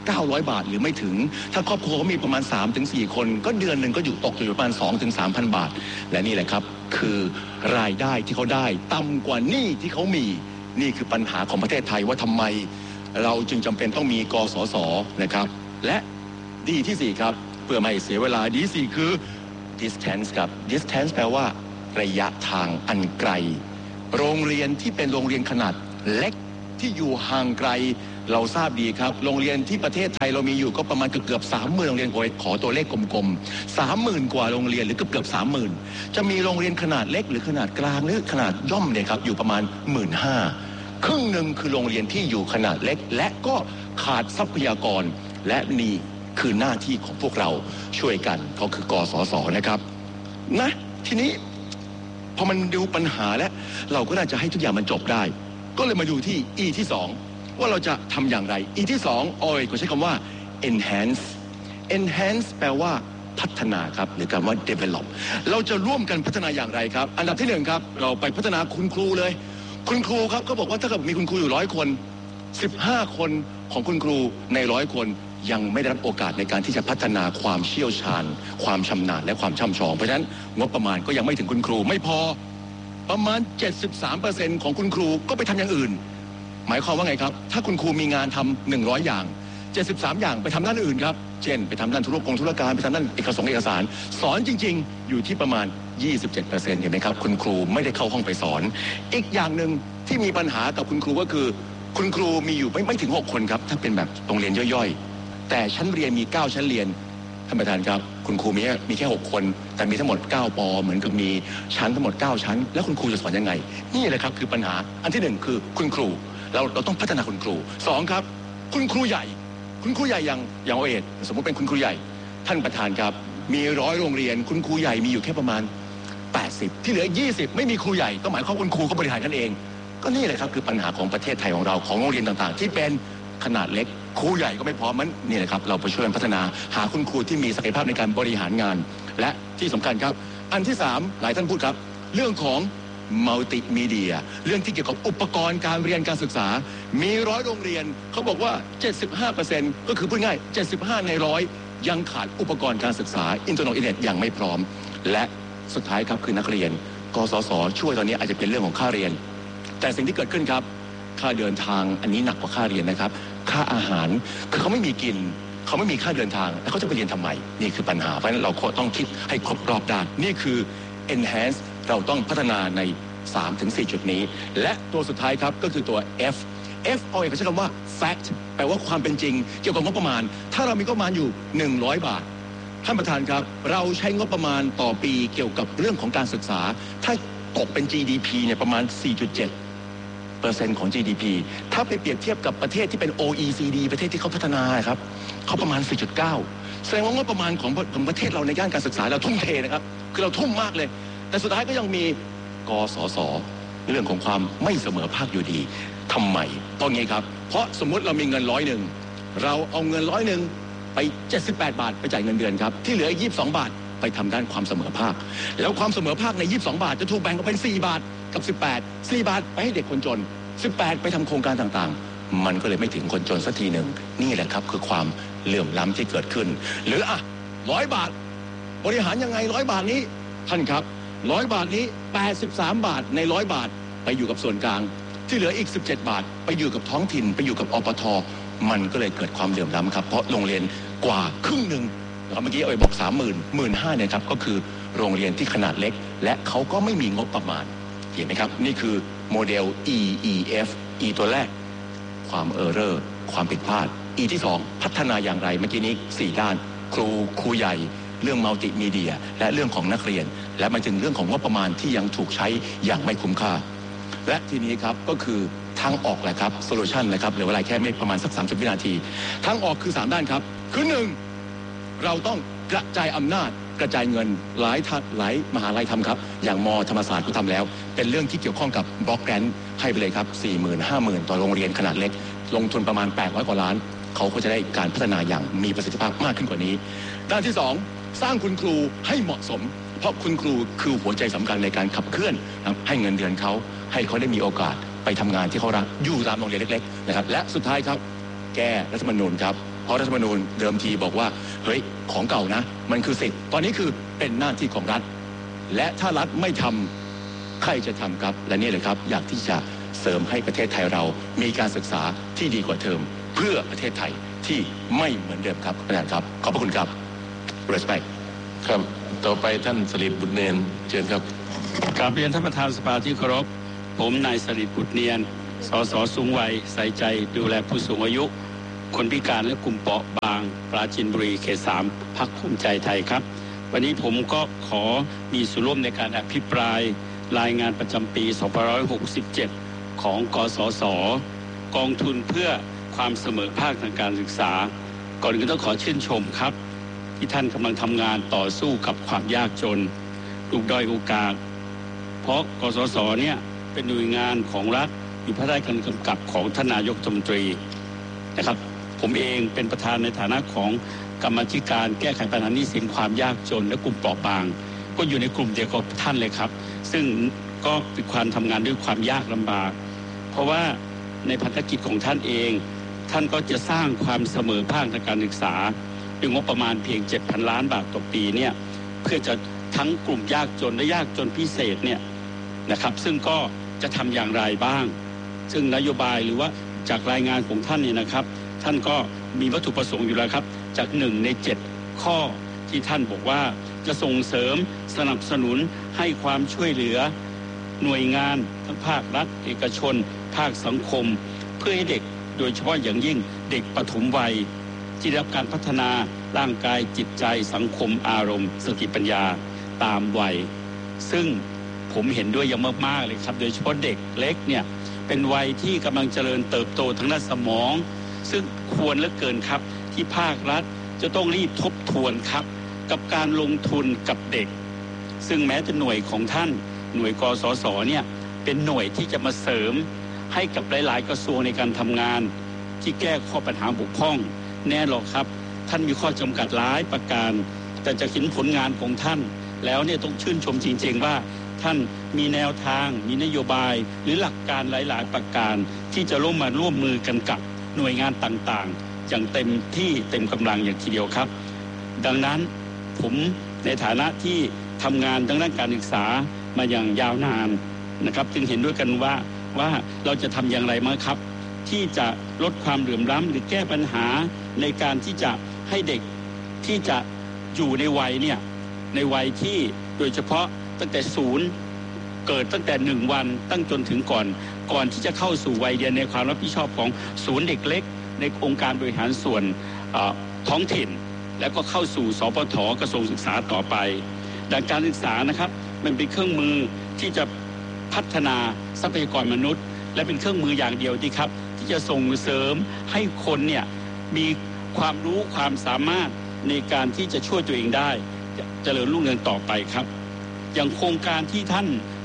เก้าร้อยบาทหรือไม่ถึงถ้าครอบครัวเขามีประมาณ สามถึงสี่ คนก็เดือนหนึ่งก็อยู่ตกอยู่ประมาณ สองถึงสามพัน บาทและนี่แหละครับคือรายได้ที่เขาได้ต่ำกว่าหนี้ที่เขามีนี่คือปัญหาของประเทศไทยว่าทำไมเราจึงจำเป็นต้องมีกสศนะครับและดีที่สี่ครับเพื่อไม่เสียเวลาดีที่สี่คือ distance ครับ distance แปลว่าระยะทางอันไกลโรงเรียนที่เป็นโรงเรียนขนาดเล็กที่อยู่ห่างไกลเราทราบดีครับโรงเรียนที่ประเทศไทยเรามีอยู่ก็ประมาณเกือบๆสามหมื่นโรงเรียนขอตัวเลขกลมๆสามหมื่นกว่าโรงเรียนหรือเกือบเกือบสามหมื่นจะมีโรงเรียนขนาดเล็กหรือขนาดกลางหรือขนาดย่อมเนี่ยครับอยู่ประมาณหมื่นห้าครึ่งหนึ่งคือโรงเรียนที่อยู่ขนาดเล็กและก็ขาดทรัพยากรและนี่คือหน้าที่ของพวกเราช่วยกันก็คือกสศนะครับนะทีนี้พอมันดูปัญหาแล้วเราก็น่าจะให้ทุกอย่างมันจบได้ก็เลยมาดูที่ E ที่สองว่าเราจะทำอย่างไร E ที่สองออยก็ใช้คำว่า enhance enhance แปลว่าพัฒนาครับหรือคำว่า develop เราจะร่วมกันพัฒนาอย่างไรครับอันดับที่หนึ่งครับเราไปพัฒนาคุณครูเลยคุณครูครับเขาบอกว่าถ้าเกิดมีคุณครูอยู่ร้อยคนสิบห้าคนของคุณครูในร้อยคนยังไม่ได้รับโอกาสในการที่จะพัฒนาความเชี่ยวชาญความชำนาญและความช่ำชองเพราะฉะนั้นงบประมาณก็ยังไม่ถึงคุณครูไม่พอประมาณ เจ็ดสิบสามเปอร์เซ็นต์ ของคุณครูก็ไปทำอย่างอื่นหมายความว่าไงครับถ้าคุณครูมีงานทำหนึ่งร้อยอย่างเจ็ดสิบสามอย่างไปทำด้านอื่นครับเช่นไปทำด้านธุรกงธุรการไปทำด้านเอกสารเอกสารสอนจริงๆอยู่ที่ประมาณ ยี่สิบเจ็ดเปอร์เซ็นต์ เห็นไหมครับคุณครูไม่ได้เข้าห้องไปสอนอีกอย่างหนึ่งที่มีปัญหากับคุณครูก็คือคุณครูมีอยู่ไม่ไม่ถึงหกคนครับถ้าเป็นแบบโรงเรียนย่อยๆแต่ชั้นเรียนมีเก้าชั้นเรียนท่านประธานครับคุณครูมีมีแค่หกคนแต่มีทั้งหมดเก้าป.เหมือนกับมีชั้นทั้งหมดเก้าชั้นแล้วคุณครูจะสอนยังไงนี่แหละครับคือปัญหาอันที่หนึ่งคือคุณครูเราเราต้องพัฒนาคุณครูสองครับคุณครูใหญ่คุณครูใหญ่อย่างอย่างโอเอดสมมติเป็นคุณครูใหญ่ท่านประธานครับมีร้อยโรงเรียนคุณครูใหญ่มีอยู่แค่ประมาณแปดสิบที่เหลือยี่สิบไม่มีครูใหญ่ก็หมายความว่าคุณครูก็บริหารกันเองก็นี่แหละครับคือปัญหาของประเทศไทยของเราของโรงเรียนต่างๆที่เป็นขนาดเล็กครูใหญ่ก็ไม่พอมันนี่แหละครับเราไปช่วยพัฒนาหาคุณครูที่มีศักยภาพในการบริหารงานและที่สำคัญครับอันที่สามหลายท่านพูดครับเรื่องของมัลติมีเดียเรื่องที่เกี่ยวกับอุปกรณ์การเรียนการศึกษามีร้อยโรงเรียนเขาบอกว่า เจ็ดสิบห้าเปอร์เซ็นต์ ก็คือพูดง่ายเจ็ดสิบห้าในร้อยยังขาดอุปกรณ์การศึกษาอินเทอร์เน็ตยังไม่พร้อมและสุดท้ายครับคือนักเรียนกสศช่วยตอนนี้อาจจะเป็นเรื่องของค่าเรียนแต่สิ่งที่เกิดขึ้นครับค่าเดินทางอันนี้หนักกว่าค่าเรียนนะครับค่าอาหารคือเขาไม่มีกินเขาไม่มีค่าเดินทางแล้วเขาจะไปเรียนทำไมนี่คือปัญหาเพราะฉะนั้นเราต้องคิดให้ครบรอบด้านนี่คือ enhance เราต้องพัฒนาใน สามถึงสี่ จุดนี้และตัวสุดท้ายครับก็คือตัว F F เอาเองเขาใช้คำว่า fact แปลว่าความเป็นจริงเกี่ยวกับงบประมาณถ้าเรามีงบประมาณอยู่หนึ่งร้อยบาทท่านประธานครับเราใช้งบประมาณต่อปีเกี่ยวกับเรื่องของการศึกษาถ้าตกเป็น จี ดี พี เนี่ยประมาณ สี่จุดเจ็ดเปอร์เซ็นต์ ของ จี ดี พี ถ้าไปเปรียบเทียบกับประเทศที่เป็น โอ อี ซี ดี ประเทศที่เขาพัฒนาครับเขาประมาณ สี่จุดเก้า แสดงว่างบประมาณของของประเทศเราในด้านการศึกษาเราทุ่มเทนะครับคือเราทุ่มมากเลยแต่สุดท้ายก็ยังมีกสศเรื่องของความไม่เสมอภาคอยู่ดีทำไมตรงนี้ครับเพราะสมมุติเรามีเงินร้อยหนึ่งเราเอาเงินร้อยหนึ่งไปเจ็ดสิบแปดบาทไปจ่ายเงินเดือนครับที่เหลือยี่สิบสองบาทไปทำด้านความเสมอภาคแล้วความเสมอภาคในยี่สิบสองบาทจะถูกแบ่งออกเป็นสี่บาทกับสิบแปด สี่บาทไปให้เด็กคนจนสิบแปดไปทำโครงการต่างๆมันก็เลยไม่ถึงคนจนสักทีหนึ่งนี่แหละครับคือความเหลื่อมล้ำที่เกิดขึ้นหรืออ่ะร้อยบาทบริหารยังไงร้อยบาทนี้ท่านครับร้อยบาทนี้แปดสิบสามบาทในร้อยบาทไปอยู่กับส่วนกลางที่เหลืออีกสิบเจ็ดบาทไปอยู่กับท้องถิ่นไปอยู่กับอปท.มันก็เลยเกิดความเหลื่อมล้ำครับเพราะโรงเรียนกว่าครึ่งหนึ่งเมื่อกี้เอ่ยบอกสามหมื่นหมื่นห้าเนี่ยครับก็คือโรงเรียนที่ขนาดเล็กและเขาก็ไม่มีงบประมาณเห็นไหมครับนี่คือโมเดล E E F E ตัวแรกความเออร์เรอร์ความผิดพลาด E ที่สองพัฒนาอย่างไรเมื่อกี้นี้สี่ด้านครูครูใหญ่เรื่องมัลติมีเดียและเรื่องของนักเรียนและมาถึงเรื่องของงบประมาณที่ยังถูกใช้อย่างไม่คุ้มค่าและทีนี้ครับก็คือทางออกแหละครับโซลูชันนะครับเหลือเวลาแค่ไม่ประมาณสักสามสิบวินาทีทางออกคือสามด้านครับคือหนึ่งเราต้องกระจายอำนาจกระจายเงินหลายทัหลายมหาลัยทำครับอย่างม.ธรรมศาสตร์ก็ทำแล้วเป็นเรื่องที่เกี่ยวข้องกับบล็อกแกรนท์ให้ไปเลยครับ สี่หมื่น ห้าหมื่น ต่อโรงเรียนขนาดเล็กลงทุนประมาณแปดร้อยกว่าล้านเขาก็จะได้การพัฒนาอย่างมีประสิทธิภาพมากขึ้นกว่านี้ด้านที่สองสร้างคุณครูให้เหมาะสมเพราะคุณครูคือหัวใจสำคัญในการขับเคลื่อนให้เงินเดือนเขาให้เขาได้มีโอกาสไปทำงานที่เขารักอยู่ตามโรงเรียนเล็กๆนะครับและสุดท้ายครับแก้รัฐธรรมนูญครับราะรัฐธรรมนูญเดิมทีบอกว่าเฮ้ยของเก่านะมันคือสิทธิ์ตอนนี้คือเป็นหน้าที่ของรัฐและถ้ารัฐไม่ทำใครจะทำครับและนี่เลยครับอยากที่จะเสริมให้ประเทศไทยเรามีการศึกษาที่ดีกว่าเทอมเพื่อประเทศไทยที่ไม่เหมือนเดิมครับอาจารย์ครับขอบพระคุณครับ respect ครับต่อไปท่านสฤษดิ์บุญเนียนเชิญครับกราบเรียนท่านประธานสภาที่เคารพผมนายสฤษดิ์บุญเนียนสสสูงวัยใส่ใจดูแลผู้สูงอายุคนพิการและกลุ่มเปราะบางปราจีนบุรีเขตสามพรรคภูมิใจไทยครับวันนี้ผมก็ขอมีส่วนร่วมในการอภิปรายรายงานประจำปีสองพันห้าร้อยหกสิบเจ็ดของกสศกองทุนเพื่อความเสมอภาคทางการศึกษาก่อนอื่นต้องขอชื่นชมครับที่ท่านกำลังทำงานต่อสู้กับความยากจนลูกด้อยโอกาสเพราะกสศเนี่ยเป็นหน่วยงานของรัฐอยู่ภายใต้การกำกับของท่านนายกรัฐมนตรีนะครับผมเองเป็นประธานในฐานะของกรรมาธิการแก้ไขปัญหาหนี้สินความยากจนและกลุ่มเปราะบางก็อยู่ในกลุ่มเดียวกับท่านเลยครับซึ่งก็เป็นความทำงานด้วยความยากลำบากเพราะว่าในภารกิจของท่านเองท่านก็จะสร้างความเสมอภาคทางการศึกษาด้วยงบประมาณเพียง เจ็ดพัน ล้านบาทต่อปีเนี่ยเพื่อจะทั้งกลุ่มยากจนและยากจนพิเศษเนี่ยนะครับซึ่งก็จะทำอย่างไรบ้างซึ่งนโยบายหรือว่าจากรายงานของท่านเนี่ยนะครับท่านก็มีวัตถุประสงค์อยู่แล้วครับจากหนึ่งในเจ็ดข้อที่ท่านบอกว่าจะส่งเสริมสนับสนุนให้ความช่วยเหลือหน่วยงานทั้งภาครัฐเอกชนภาคสังคมเพื่อให้เด็กโดยเฉพาะอย่างยิ่งเด็กปฐมวัยที่ได้รับการพัฒนาร่างกายจิตใจสังคมอารมณ์สติปัญญาตามวัยซึ่งผมเห็นด้วยอย่างมากๆเลยครับโดยเฉพาะเด็กเล็กเนี่ยเป็นวัยที่กำลังเจริญเติบโตทางด้านสมองซึ่งควรเหลือเกินครับที่ภาครัฐจะต้องรีบทบทวนครับกับการลงทุนกับเด็กซึ่งแม้แต่หน่วยของท่านหน่วยกสศเนี่ยเป็นหน่วยที่จะมาเสริมให้กับหลายๆกระทรวงในการทำงานที่แก้ข้อปัญหาบกพร่องแน่หรอกครับท่านมีข้อจำกัดหลายประการแต่จะเห็นผลงานของท่านแล้วเนี่ยต้องชื่นชมจริงๆว่าท่านมีแนวทางมีนโยบายหรือหลักการหลายๆประการที่จะร่วมมาร่วมมือกันกับหน่วยงานต่างๆอย่างเต็มที่เต็มกำลังอย่างทีเดียวครับดังนั้นผมในฐานะที่ทำงานทางด้านการศึกษามาอย่างยาวนานนะครับจึงเห็นด้วยกันว่าว่าเราจะทำอย่างไรมั้งครับที่จะลดความเหลื่อมล้ำหรือแก้ปัญหาในการที่จะให้เด็กที่จะอยู่ในวัยเนี่ยในวัยที่โดยเฉพาะตั้งแต่ศูนย์เกิดตั้งแต่หนึ่งวันตั้งจนถึงก่อนก่อนที่จะเข้าสู่วัยเรียนในความรับผิดชอบของศูนย์เด็กเล็กในองค์การบริหารส่วนท้องถิ่นแล้วก็เข้าสู่สปท.กระทรวงศึกษาต่อไปดังการศึกษานะครับมันเป็นเครื่องมือที่จะพัฒนาทรัพยากรมนุษย์และเป็นเครื่องมืออย่างเดียวที่ครับที่จะส่งเสริมให้คนเนี่ยมีความรู้ความสามารถในการที่จะช่วยตัวเองได้เจริญรุ่งเรืองต่อไปครับอย่างโครงการที่ท่าน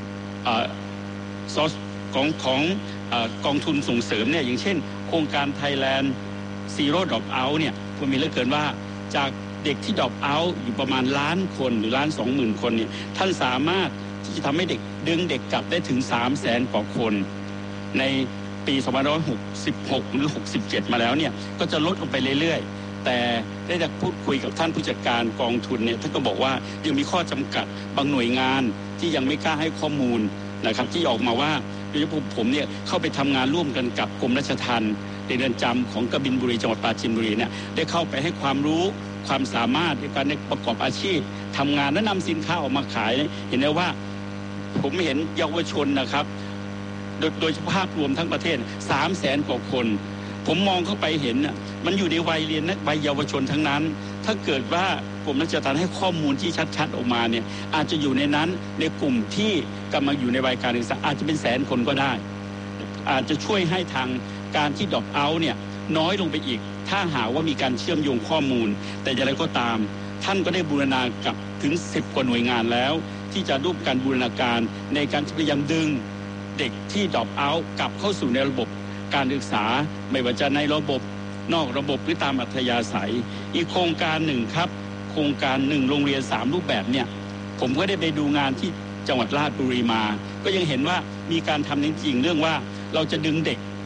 ของของกองทุนส่งเสริมเนี่ยอย่างเช่นโครงการ Thailand Zero Drop Out เนี่ยผมมีเหลือเกินว่าจากเด็กที่ drop out อยู่ประมาณล้านคนหรือล้านสองหมื่นคนเนี่ยท่านสามารถที่จะทำให้เด็กดึงเด็กกลับได้ถึงสามแสนกว่าคนในปีสองพันห้าร้อยหกสิบหกหรือหกสิบเจ็ดมาแล้วเนี่ยก็จะลดลงไปเรื่อยๆแต่ได้จากพูดคุยกับท่านผู้จัดการกองทุนเนี่ยท่านก็บอกว่ายังมีข้อจำกัดบางหน่วยงานที่ยังไม่กล้าให้ข้อมูลนะครับที่ออกมาว่าโดยเฉพาะผมเนี่ยเข้าไปทำงานร่วมกันกับกรมราชทัณฑ์ในเรือนจำของกบินบุรีจังหวัดปราจีนบุรีเนี่ยได้เข้าไปให้ความรู้ความสามารถในการประกอบอาชีพทำงานและนำสินค้าออกมาขายเห็นได้ว่าผมเห็นเยาวชนนะครับโดยโดยภาพรวมทั้งประเทศสามแสนกว่าคนผมมองเข้าไปเห็นน่ะมันอยู่ในวัยเรียนนะวัยเยาวชนทั้งนั้นถ้าเกิดว่ากรมราชทัณฑ์ให้ข้อมูลที่ชัดๆออกมาเนี่ยอาจจะอยู่ในนั้นในกลุ่มที่กำลังอยู่ในวัยการศึกษาอาจจะเป็นแสนคนก็ได้อาจจะช่วยให้ทางการที่ดรอปเอาท์เนี่ยน้อยลงไปอีกถ้าหาว่ามีการเชื่อมโยงข้อมูลแต่อย่างไรก็ตามท่านก็ได้บูรณากับถึงสิบกว่าหน่วยงานแล้วที่จะร่วมกันบูรณาการในการพยายามดึงเด็กที่ดรอปเอาท์กลับเข้าสู่ในระบบการศึกษาไม่ว่าจะในระบบนอกระบบหรือตามอัธยาศัยอีกโครงการหนึ่งครับโครงการหนึ่งโรงเรียนสามรูปแบบเนี่ยผมก็ได้ไปดูงานที่จังหวัดราชบุรีมาก็ยังเห็นว่ามีการทำจริงๆเรื่องว่าเราจะดึงเด็ก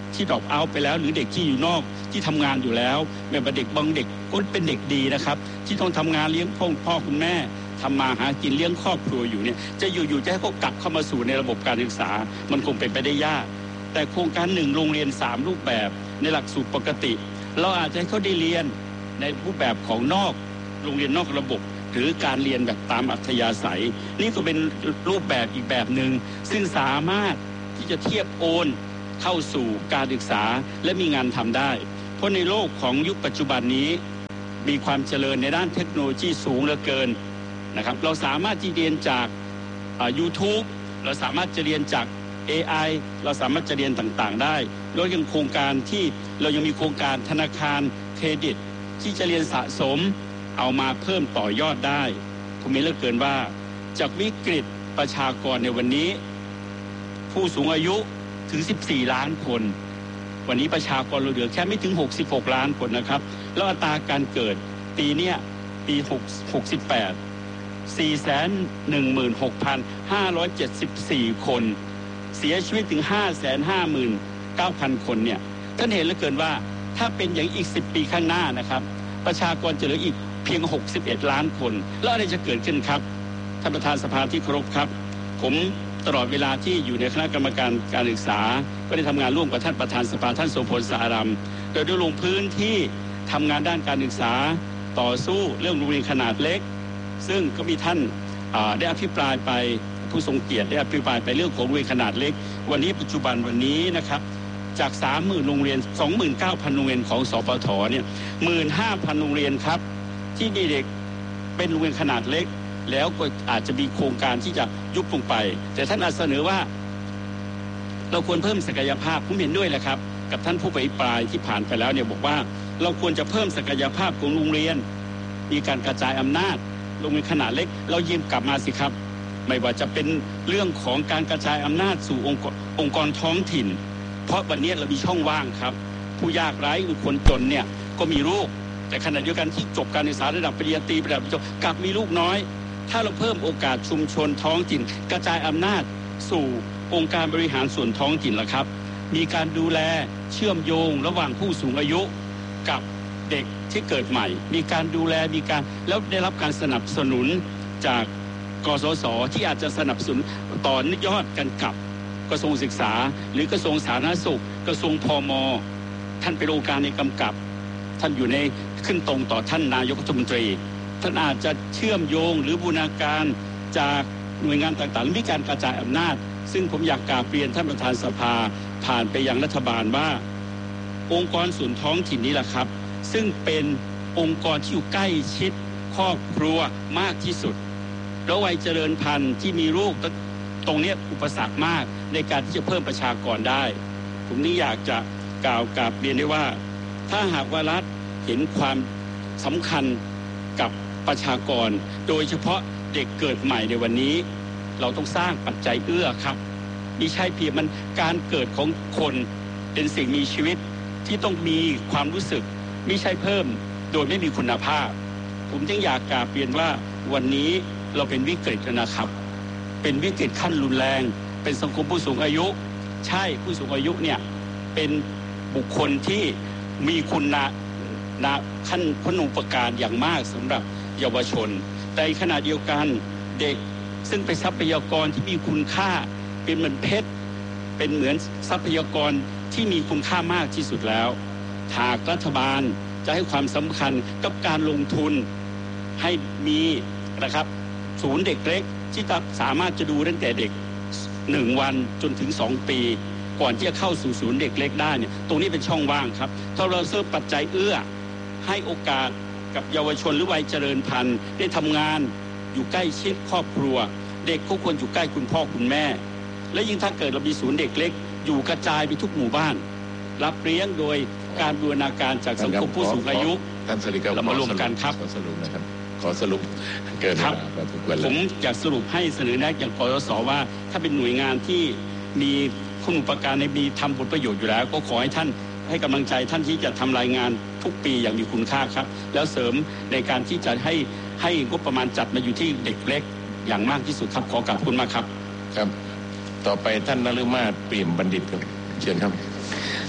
ที่ดรอปเอาท์ไปแล้วหรือเด็กที่อยู่นอกที่ทำงานอยู่แล้วแบบเด็กบางเด็กก็เป็นเด็กดีนะครับที่ต้องทำงานเลี้ยงพ่อพ่อคุณแม่ทำมาหากินเลี้ยงครอบครัวอยู่เนี่ยจะอยู่ๆจะให้เขากลับเข้ามาสู่ในระบบการศึกษามันคงเป็นไปได้ยากแต่โครงการหนึ่งโรงเรียนสามรูปแบบในหลักสูตรปกติเราอาจจะให้เขาได้เรียนในรูปแบบของนอกโรงเรียนนอกระบบหรือการเรียนแบบตามอัธยาศัยนี่ก็เป็นรูปแบบอีกแบบหนึ่งซึ่งสามารถที่จะเทียบโอนเข้าสู่การศึกษาและมีงานทำได้เพราะในโลกของยุคปัจจุบันนี้มีความเจริญในด้านเทคโนโลยีสูงเหลือเกินนะครับเราสามารถที่เรียนจากอ่า YouTube เราสามารถจะเรียนจาก เอ ไอ เราสามารถจะเรียนต่างๆได้แล้วยังโครงการที่เรายังมีโครงการธนาคารเครดิตที่จะเรียนสะสมเอามาเพิ่มต่อยอดได้ผมมีเหลือเกินว่าจากวิกฤตประชากรในวันนี้ผู้สูงอายุถึงสิบสี่ล้านคนวันนี้ประชากรเราเหลือแค่ไม่ถึงหกสิบหกล้านคนนะครับแล้วอัตราการเกิดปีเนี้ยปีหกสิบแปด สี่แสนหนึ่งหมื่นหกพันห้าร้อยเจ็ดสิบสี่คนเสียชีวิตถึง ห้าแสนห้าหมื่นเก้าพันคนเนี่ยท่านเห็นเหลือเกินว่าถ้าเป็นอย่างอีกสิบปีข้างหน้านะครับประชากรจะเหลืออีกเพียงหกสิบเอ็ดล้านคนแล้วอะไรจะเกิดขึ้นครับท่านประธานสภาที่เคารพครับผมตลอดเวลาที่อยู่ในคณะกรรมการการศึกษาก็ได้ทำงานร่วมกับท่านประธานสภาท่านโสพลสารามโดยได้ลงพื้นที่ทำงานด้านการศึกษาต่อสู้เรื่องโรงเรียนขนาดเล็กซึ่งก็มีท่านได้อภิปรายไปผู้ทรงเกียรติได้อภิปรายไปเรื่องของโรงเรียนขนาดเล็กวันนี้ปัจจุบันวันนี้นะครับจาก สามหมื่น โรงเรียน สองหมื่นเก้าพัน โรงเรียนของสปทเนี่ย หนึ่งหมื่นห้าพัน โรงเรียนครับที่มีเด็กเป็นโรงเรียนขนาดเล็กแล้วก็อาจจะมีโครงการที่จะยุบลงไปแต่ท่านอาจเสนอว่าเราควรเพิ่มศักยภาพผมเห็นด้วยแหละครับกับท่านผู้อภิปรายที่ผ่านไปแล้วเนี่ยบอกว่าเราควรจะเพิ่มศักยภาพของโรงเรียนมีการกระจายอำนาจโรงเรียนขนาดเล็กเรายืมกลับมาสิครับไม่ว่าจะเป็นเรื่องของการกระจายอำนาจสู่องค์องค์กรท้องถิ่นเพราะวันนี้เรามีช่องว่างครับผู้ยากไร้หรือคนจนเนี่ยก็มีลูกแต่ขณะเดียวกันที่จบการศึกษาระดับปริญญาตรีระดับจบกลับมีลูกน้อยถ้าเราเพิ่มโอกาสชุมชนท้องถิ่นกระจายอำนาจสู่องค์การบริหารส่วนท้องถิ่นล่ะครับมีการดูแลเชื่อมโยงระหว่างผู้สูงอายุกับเด็กที่เกิดใหม่มีการดูแลมีการแล้วได้รับการสนับสนุนจากกสศที่อาจจะสนับสนุนต่อยอดกันกับกระทรวงศึกษาหรือกระทรวงสาธารณสุขกระทรวงพม.ท่านเป็นองค์การในกำกับท่านอยู่ในขึ้นตรงต่อท่านนายกรัฐมนตรีท่านอาจจะเชื่อมโยงหรือบูรณาการจากหน่วยงานต่างๆมีการกระจายอำนาจซึ่งผมอยากกราบเรียนท่านประธานสภาผ่านไปยังรัฐบาลว่าองค์กรส่วนท้องถิ่นนี้แหละครับซึ่งเป็นองค์กรที่อยู่ใกล้ชิดครอบครัวมากที่สุดแล้ววัยเจริญพันธุ์ที่มีลูกตรงนี้อุปสรรคมากในการที่จะเพิ่มประชากรได้ผมนี่อยากจะกล่าวกราบเรียนได้ว่าถ้าหากว่ารัฐเห็นความสำคัญกับประชากรโดยเฉพาะเด็กเกิดใหม่ในวันนี้เราต้องสร้างปัจจัยเอื้อครับมิใช่เพียงมันการเกิดของคนเป็นสิ่งมีชีวิตที่ต้องมีความรู้สึกไม่ใช่เพิ่มโดยไม่มีคุณภาพผมจึงอยากกราบเรียนว่าวันนี้เราเป็นวิกฤตนะครับเป็นวิกฤตขั้นรุนแรงเป็นสังคมผู้สูงอายุใช่ผู้สูงอายุเนี่ยเป็นบุคคลที่มีคุณนะนะขั้นคุณูปการอย่างมากสำหรับเยาวชนแต่ขณะเดียวกันเด็กซึ่งเป็นทรัพยากรที่มีคุณค่าเป็นเหมือนเพชรเป็นเหมือนทรัพยากรที่มีคุณค่ามากที่สุดแล้วหากรัฐบาลจะให้ความสำคัญกับการลงทุนให้มีนะครับศูนย์เด็กเล็กที่สามารถจะดูตั้งแต่เด็กหนึ่งวันจนถึงสองปีก่อนที่จะเข้าสู่ศูนย์เด็กเล็กได้เนี่ยตรงนี้เป็นช่องว่างครับถ้าเราเสริมปัจจัยเอื้อให้โอกาสกับเยาวชนหรือวัยเจริญพันธุ์ได้ทำงานอยู่ใกล้ชิดครอบครัวเด็กก็ควรอยู่ใกล้คุณพ่อคุณแม่และยิ่งถ้าเกิดเรามีศูนย์เด็กเล็กอยู่กระจายไปทุกหมู่บ้านรับเลี้ยงโดยการบูรณาการจากสังคมผู้สูงอายุท่านสริกาเรามารวมกันครับขอสรุปนะครับขอสรุปเกินเวลาพอสมควรแล้วผมอยากสรุปให้เสนอแนะอย่างกสศว่าถ้าเป็นหน่วยงานที่มีคุณอุปการในมีทำผลประโยชน์อยู่แล้วก็ขอให้ท่านให้กำลังใจท่านที่จะทำรายงานทุกปีอย่างมีคุณค่าครับแล้วเสริมในการที่จะให้ให้งบประมาณจัดมาอยู่ที่เด็กเล็กอย่างมากที่สุดครับขอกราบคุณมากครับครับต่อไปท่านนฤมาศ เปี่ยมบัณฑิตครับเชิญครับ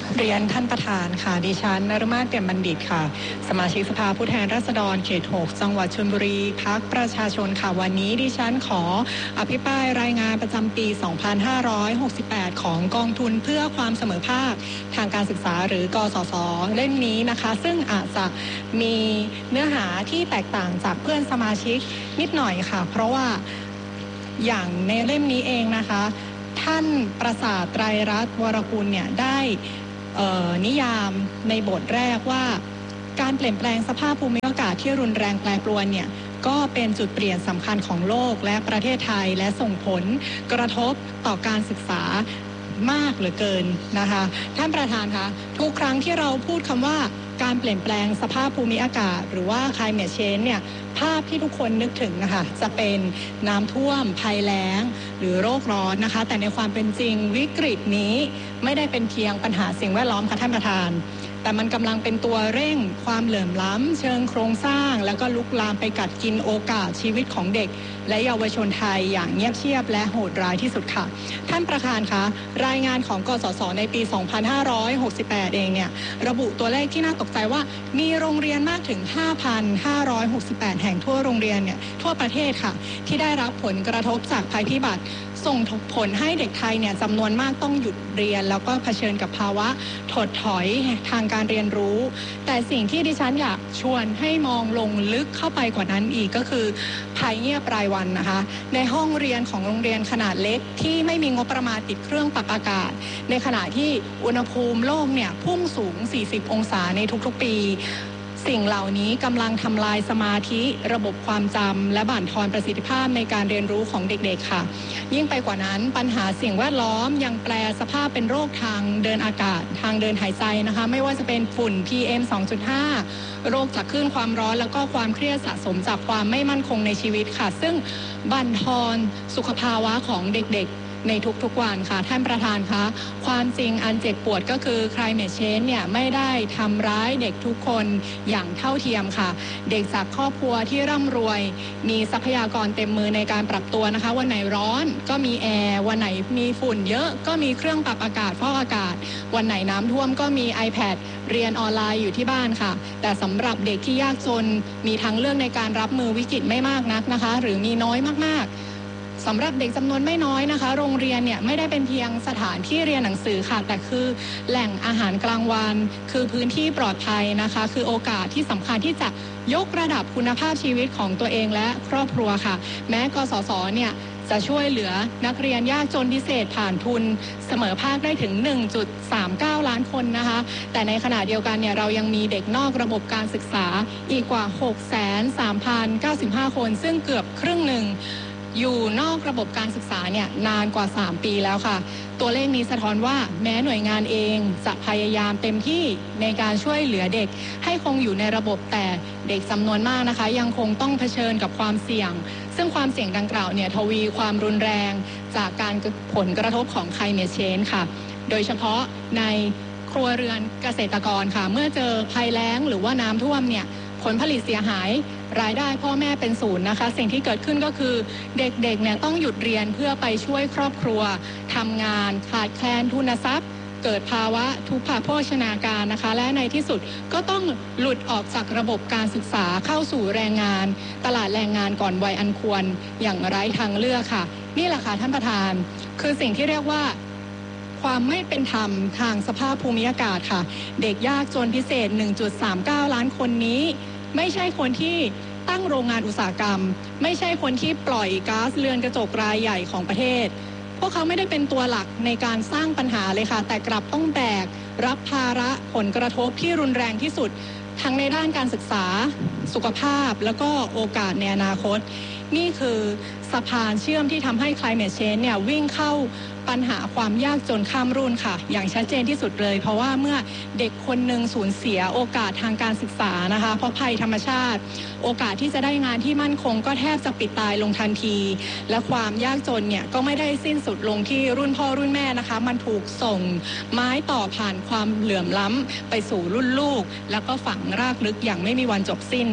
เรียนท่านประธานค่ะดิฉันนฤมาศ เปี่ยมบัณฑิตค่ะสมาชิกสภาผู้แทนราษฎรเขตหกจังหวัดชลบุรีพรรคประชาชนค่ะวันนี้ดิฉันขออภิปรายรายงานประจำปี สองพันห้าร้อยหกสิบแปด ของกองทุนเพื่อความเสมอภาคทางการศึกษาหรือกสศเล่มนี้นะคะซึ่งอาจจะมีเนื้อหาที่แตกต่างจากเพื่อนสมาชิกนิดหน่อยค่ะเพราะว่าอย่างในเล่มนี้เองนะคะท่านประสาทไตรรัตน์วรกุลเนี่ยได้นิยามในบทแรกว่าการเปลี่ยนแปลงสภาพภูมิอากาศที่รุนแรงแปรปรวนเนี่ยก็เป็นจุดเปลี่ยนสำคัญของโลกและประเทศไทยและส่งผลกระทบต่อการศึกษามากเหลือเกินนะคะท่านประธานคะทุกครั้งที่เราพูดคำว่าการเปลี่ยนแปลงสภาพภูมิอากาศหรือว่า climate change เนี่ยภาพที่ทุกคนนึกถึงนะคะจะเป็นน้ำท่วมภัยแล้งหรือโรคร้อนนะคะแต่ในความเป็นจริงวิกฤตนี้ไม่ได้เป็นเพียงปัญหาสิ่งแวดล้อมค่ะท่านประธานแต่มันกำลังเป็นตัวเร่งความเหลื่อมล้ำเชิงโครงสร้างแล้วก็ลุกลามไปกัดกินโอกาสชีวิตของเด็กและเยาวชนไทยอย่างเงียบเชียบและโหดร้ายที่สุดค่ะท่านประธานคะรายงานของกสศในปี สองพันห้าร้อยหกสิบแปด เองเนี่ยระบุตัวเลขที่น่าตกใจว่ามีโรงเรียนมากถึง ห้าพันห้าร้อยหกสิบแปด แห่งทั่วโรงเรียนเนี่ยทั่วประเทศค่ะที่ได้รับผลกระทบจากภัยพิบัติส่งผลให้เด็กไทยเนี่ยจำนวนมากต้องหยุดเรียนแล้วก็เผชิญกับภาวะถดถอยทางการเรียนรู้แต่สิ่งที่ดิฉันอยากชวนให้มองลงลึกเข้าไปกว่านั้นอีกก็คือภัยเงียบรายวันนะคะในห้องเรียนของโรงเรียนขนาดเล็กที่ไม่มีงบประมาณติดเครื่องปรับอากาศในขณะที่อุณหภูมิโลกเนี่ยพุ่งสูงสี่สิบองศาในทุกๆปีสิ่งเหล่านี้กำลังทำลายสมาธิระบบความจำและบั่นทอนประสิทธิภาพในการเรียนรู้ของเด็กๆค่ะยิ่งไปกว่านั้นปัญหาสิ่งแวดล้อมยังแปลสภาพเป็นโรคทางเดินอากาศทางเดินหายใจนะคะไม่ว่าจะเป็นฝุ่น พี เอ็ม สองจุดห้า โรคจากคลื่นความร้อนแล้วก็ความเครียดสะสมจากความไม่มั่นคงในชีวิตค่ะซึ่งบั่นทอนสุขภาวะของเด็กๆในทุกๆวันค่ะท่านประธานคะความจริงอันเจ็บปวดก็คือ climate change เนี่ยไม่ได้ทำร้ายเด็กทุกคนอย่างเท่าเทียมค่ะเด็กจากครอบครัวที่ร่ำรวยมีทรัพยากรเต็มมือในการปรับตัวนะคะวันไหนร้อนก็มีแอร์วันไหนมีฝุ่นเยอะก็มีเครื่องปรับอากาศฟอกอากาศวันไหนน้ำท่วมก็มี iPad เรียนออนไลน์อยู่ที่บ้านค่ะแต่สำหรับเด็กที่ยากจนมีทางเลือกในการรับมือวิกฤตไม่มากนักนะคะหรือมีน้อยมากๆสำหรับเด็กจำนวนไม่น้อยนะคะโรงเรียนเนี่ยไม่ได้เป็นเพียงสถานที่เรียนหนังสือค่ะแต่คือแหล่งอาหารกลางวันคือพื้นที่ปลอดภัยนะคะคือโอกาสที่สำคัญที่จะยกระดับคุณภาพชีวิตของตัวเองและครอบครัวค่ะแม้กสศเนี่ยจะช่วยเหลือนักเรียนยากจนพิเศษผ่านทุนเสมอภาคได้ถึง หนึ่งจุดสามเก้า ล้านคนนะคะแต่ในขณะเดียวกันเนี่ยเรายังมีเด็กนอกระบบการศึกษาอีกกว่า หกแสนสามพันเก้าสิบห้า คนซึ่งเกือบครึ่งหนึ่งอยู่นอกระบบการศึกษาเนี่ยนานกว่าสามปีแล้วค่ะตัวเลขนี้สะท้อนว่าแม้หน่วยงานเองจะพยายามเต็มที่ในการช่วยเหลือเด็กให้คงอยู่ในระบบแต่เด็กจำนวนมากนะคะยังคงต้องเผชิญกับความเสี่ยงซึ่งความเสี่ยงดังกล่าวเนี่ยทวีความรุนแรงจากการผลกระทบของ climate change ค่ะโดยเฉพาะในครัวเรือนเกษตรกรค่ะเมื่อเจอภัยแล้งหรือว่าน้ำท่วมเนี่ยผลผลิตเสียหายรายได้พ่อแม่เป็นศูนย์นะคะสิ่งที่เกิดขึ้นก็คือเด็กๆเนี่ยต้องหยุดเรียนเพื่อไปช่วยครอบครัวทำงานขาดแคลนทุนทรัพย์เกิดภาวะทุพพโภชนาการนะคะและในที่สุดก็ต้องหลุดออกจากระบบการศึกษาเข้าสู่แรงงานตลาดแรงงานก่อนวัยอันควรอย่างไร้ทางเลือกค่ะนี่แหละค่ะท่านประธานคือสิ่งที่เรียกว่าความไม่เป็นธรรมทางสภาพภูมิอากาศค่ะเด็กยากจนพิเศษ หนึ่งจุดสามเก้า ล้านคนนี้ไม่ใช่คนที่ตั้งโรงงานอุตสาหกรรมไม่ใช่คนที่ปล่อยก๊าซเรือนกระจกรายใหญ่ของประเทศพวกเขาไม่ได้เป็นตัวหลักในการสร้างปัญหาเลยค่ะแต่กลับต้องแบกรับภาระผลกระทบที่รุนแรงที่สุดทั้งในด้านการศึกษาสุขภาพแล้วก็โอกาสในอนาคตนี่คือสะพานเชื่อมที่ทำให้ climate change เนี่ยวิ่งเข้าปัญหาความยากจนข้ามรุ่นค่ะอย่างชัดเจนที่สุดเลยเพราะว่าเมื่อเด็กคนหนึ่งสูญเสียโอกาสทางการศึกษานะคะเพราะภัยธรรมชาติโอกาสที่จะได้งานที่มั่นคงก็แทบจะปิดตายลงทันทีและความยากจนเนี่ยก็ไม่ได้สิ้นสุดลงที่รุ่นพ่อรุ่นแม่นะคะมันถูกส่งไม้ต่อผ่านความเหลื่อมล้ำไปสู่รุ่นลูกแล้วก็ฝังรากลึกอย่างไม่มีวันจบสิ้น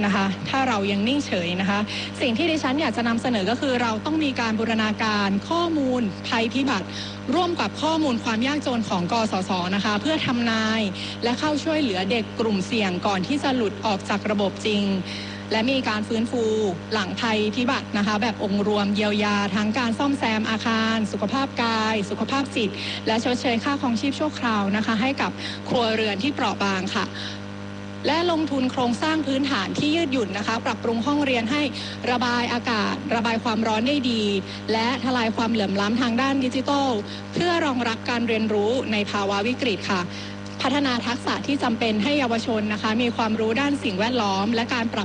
นะคะถ้าเรายังนิ่งเฉยนะคะสิ่งที่ดิฉันอยากจะนำเสนอก็คือเราต้องมีการบูรณาการข้อมูลภัยพิบัติร่วมกับข้อมูลความยากจนของกสศนะคะเพื่อทำนายและเข้าช่วยเหลือเด็กกลุ่มเสี่ยงก่อนที่จะหลุดออกจากระบบจริงและมีการฟื้นฟูหลังภัยพิบัตินะคะแบบองค์รวมเยียวยาทั้งการซ่อมแซมอาคารสุขภาพกายสุขภาพจิตและชดเชยค่าครองชีพชั่วคราวนะคะให้กับครัวเรือนที่เปราะบางค่ะและลงทุนโครงสร้างพื้นฐานที่ยืดหยุ่นนะคะปรับปรุงห้องเรียนให้ระบายอากาศระบายความร้อนได้ดีและทลายความเหลื่อมล้ำทางด้านดิจิทัลเพื่อรองรับการเรียนรู้ในภาวะวิกฤตค่ะพัฒนาทักษะที่จำเป็นให้เยาวชนนะคะมีความรู้ด้านสิ่งแวดล้อมและการปรับ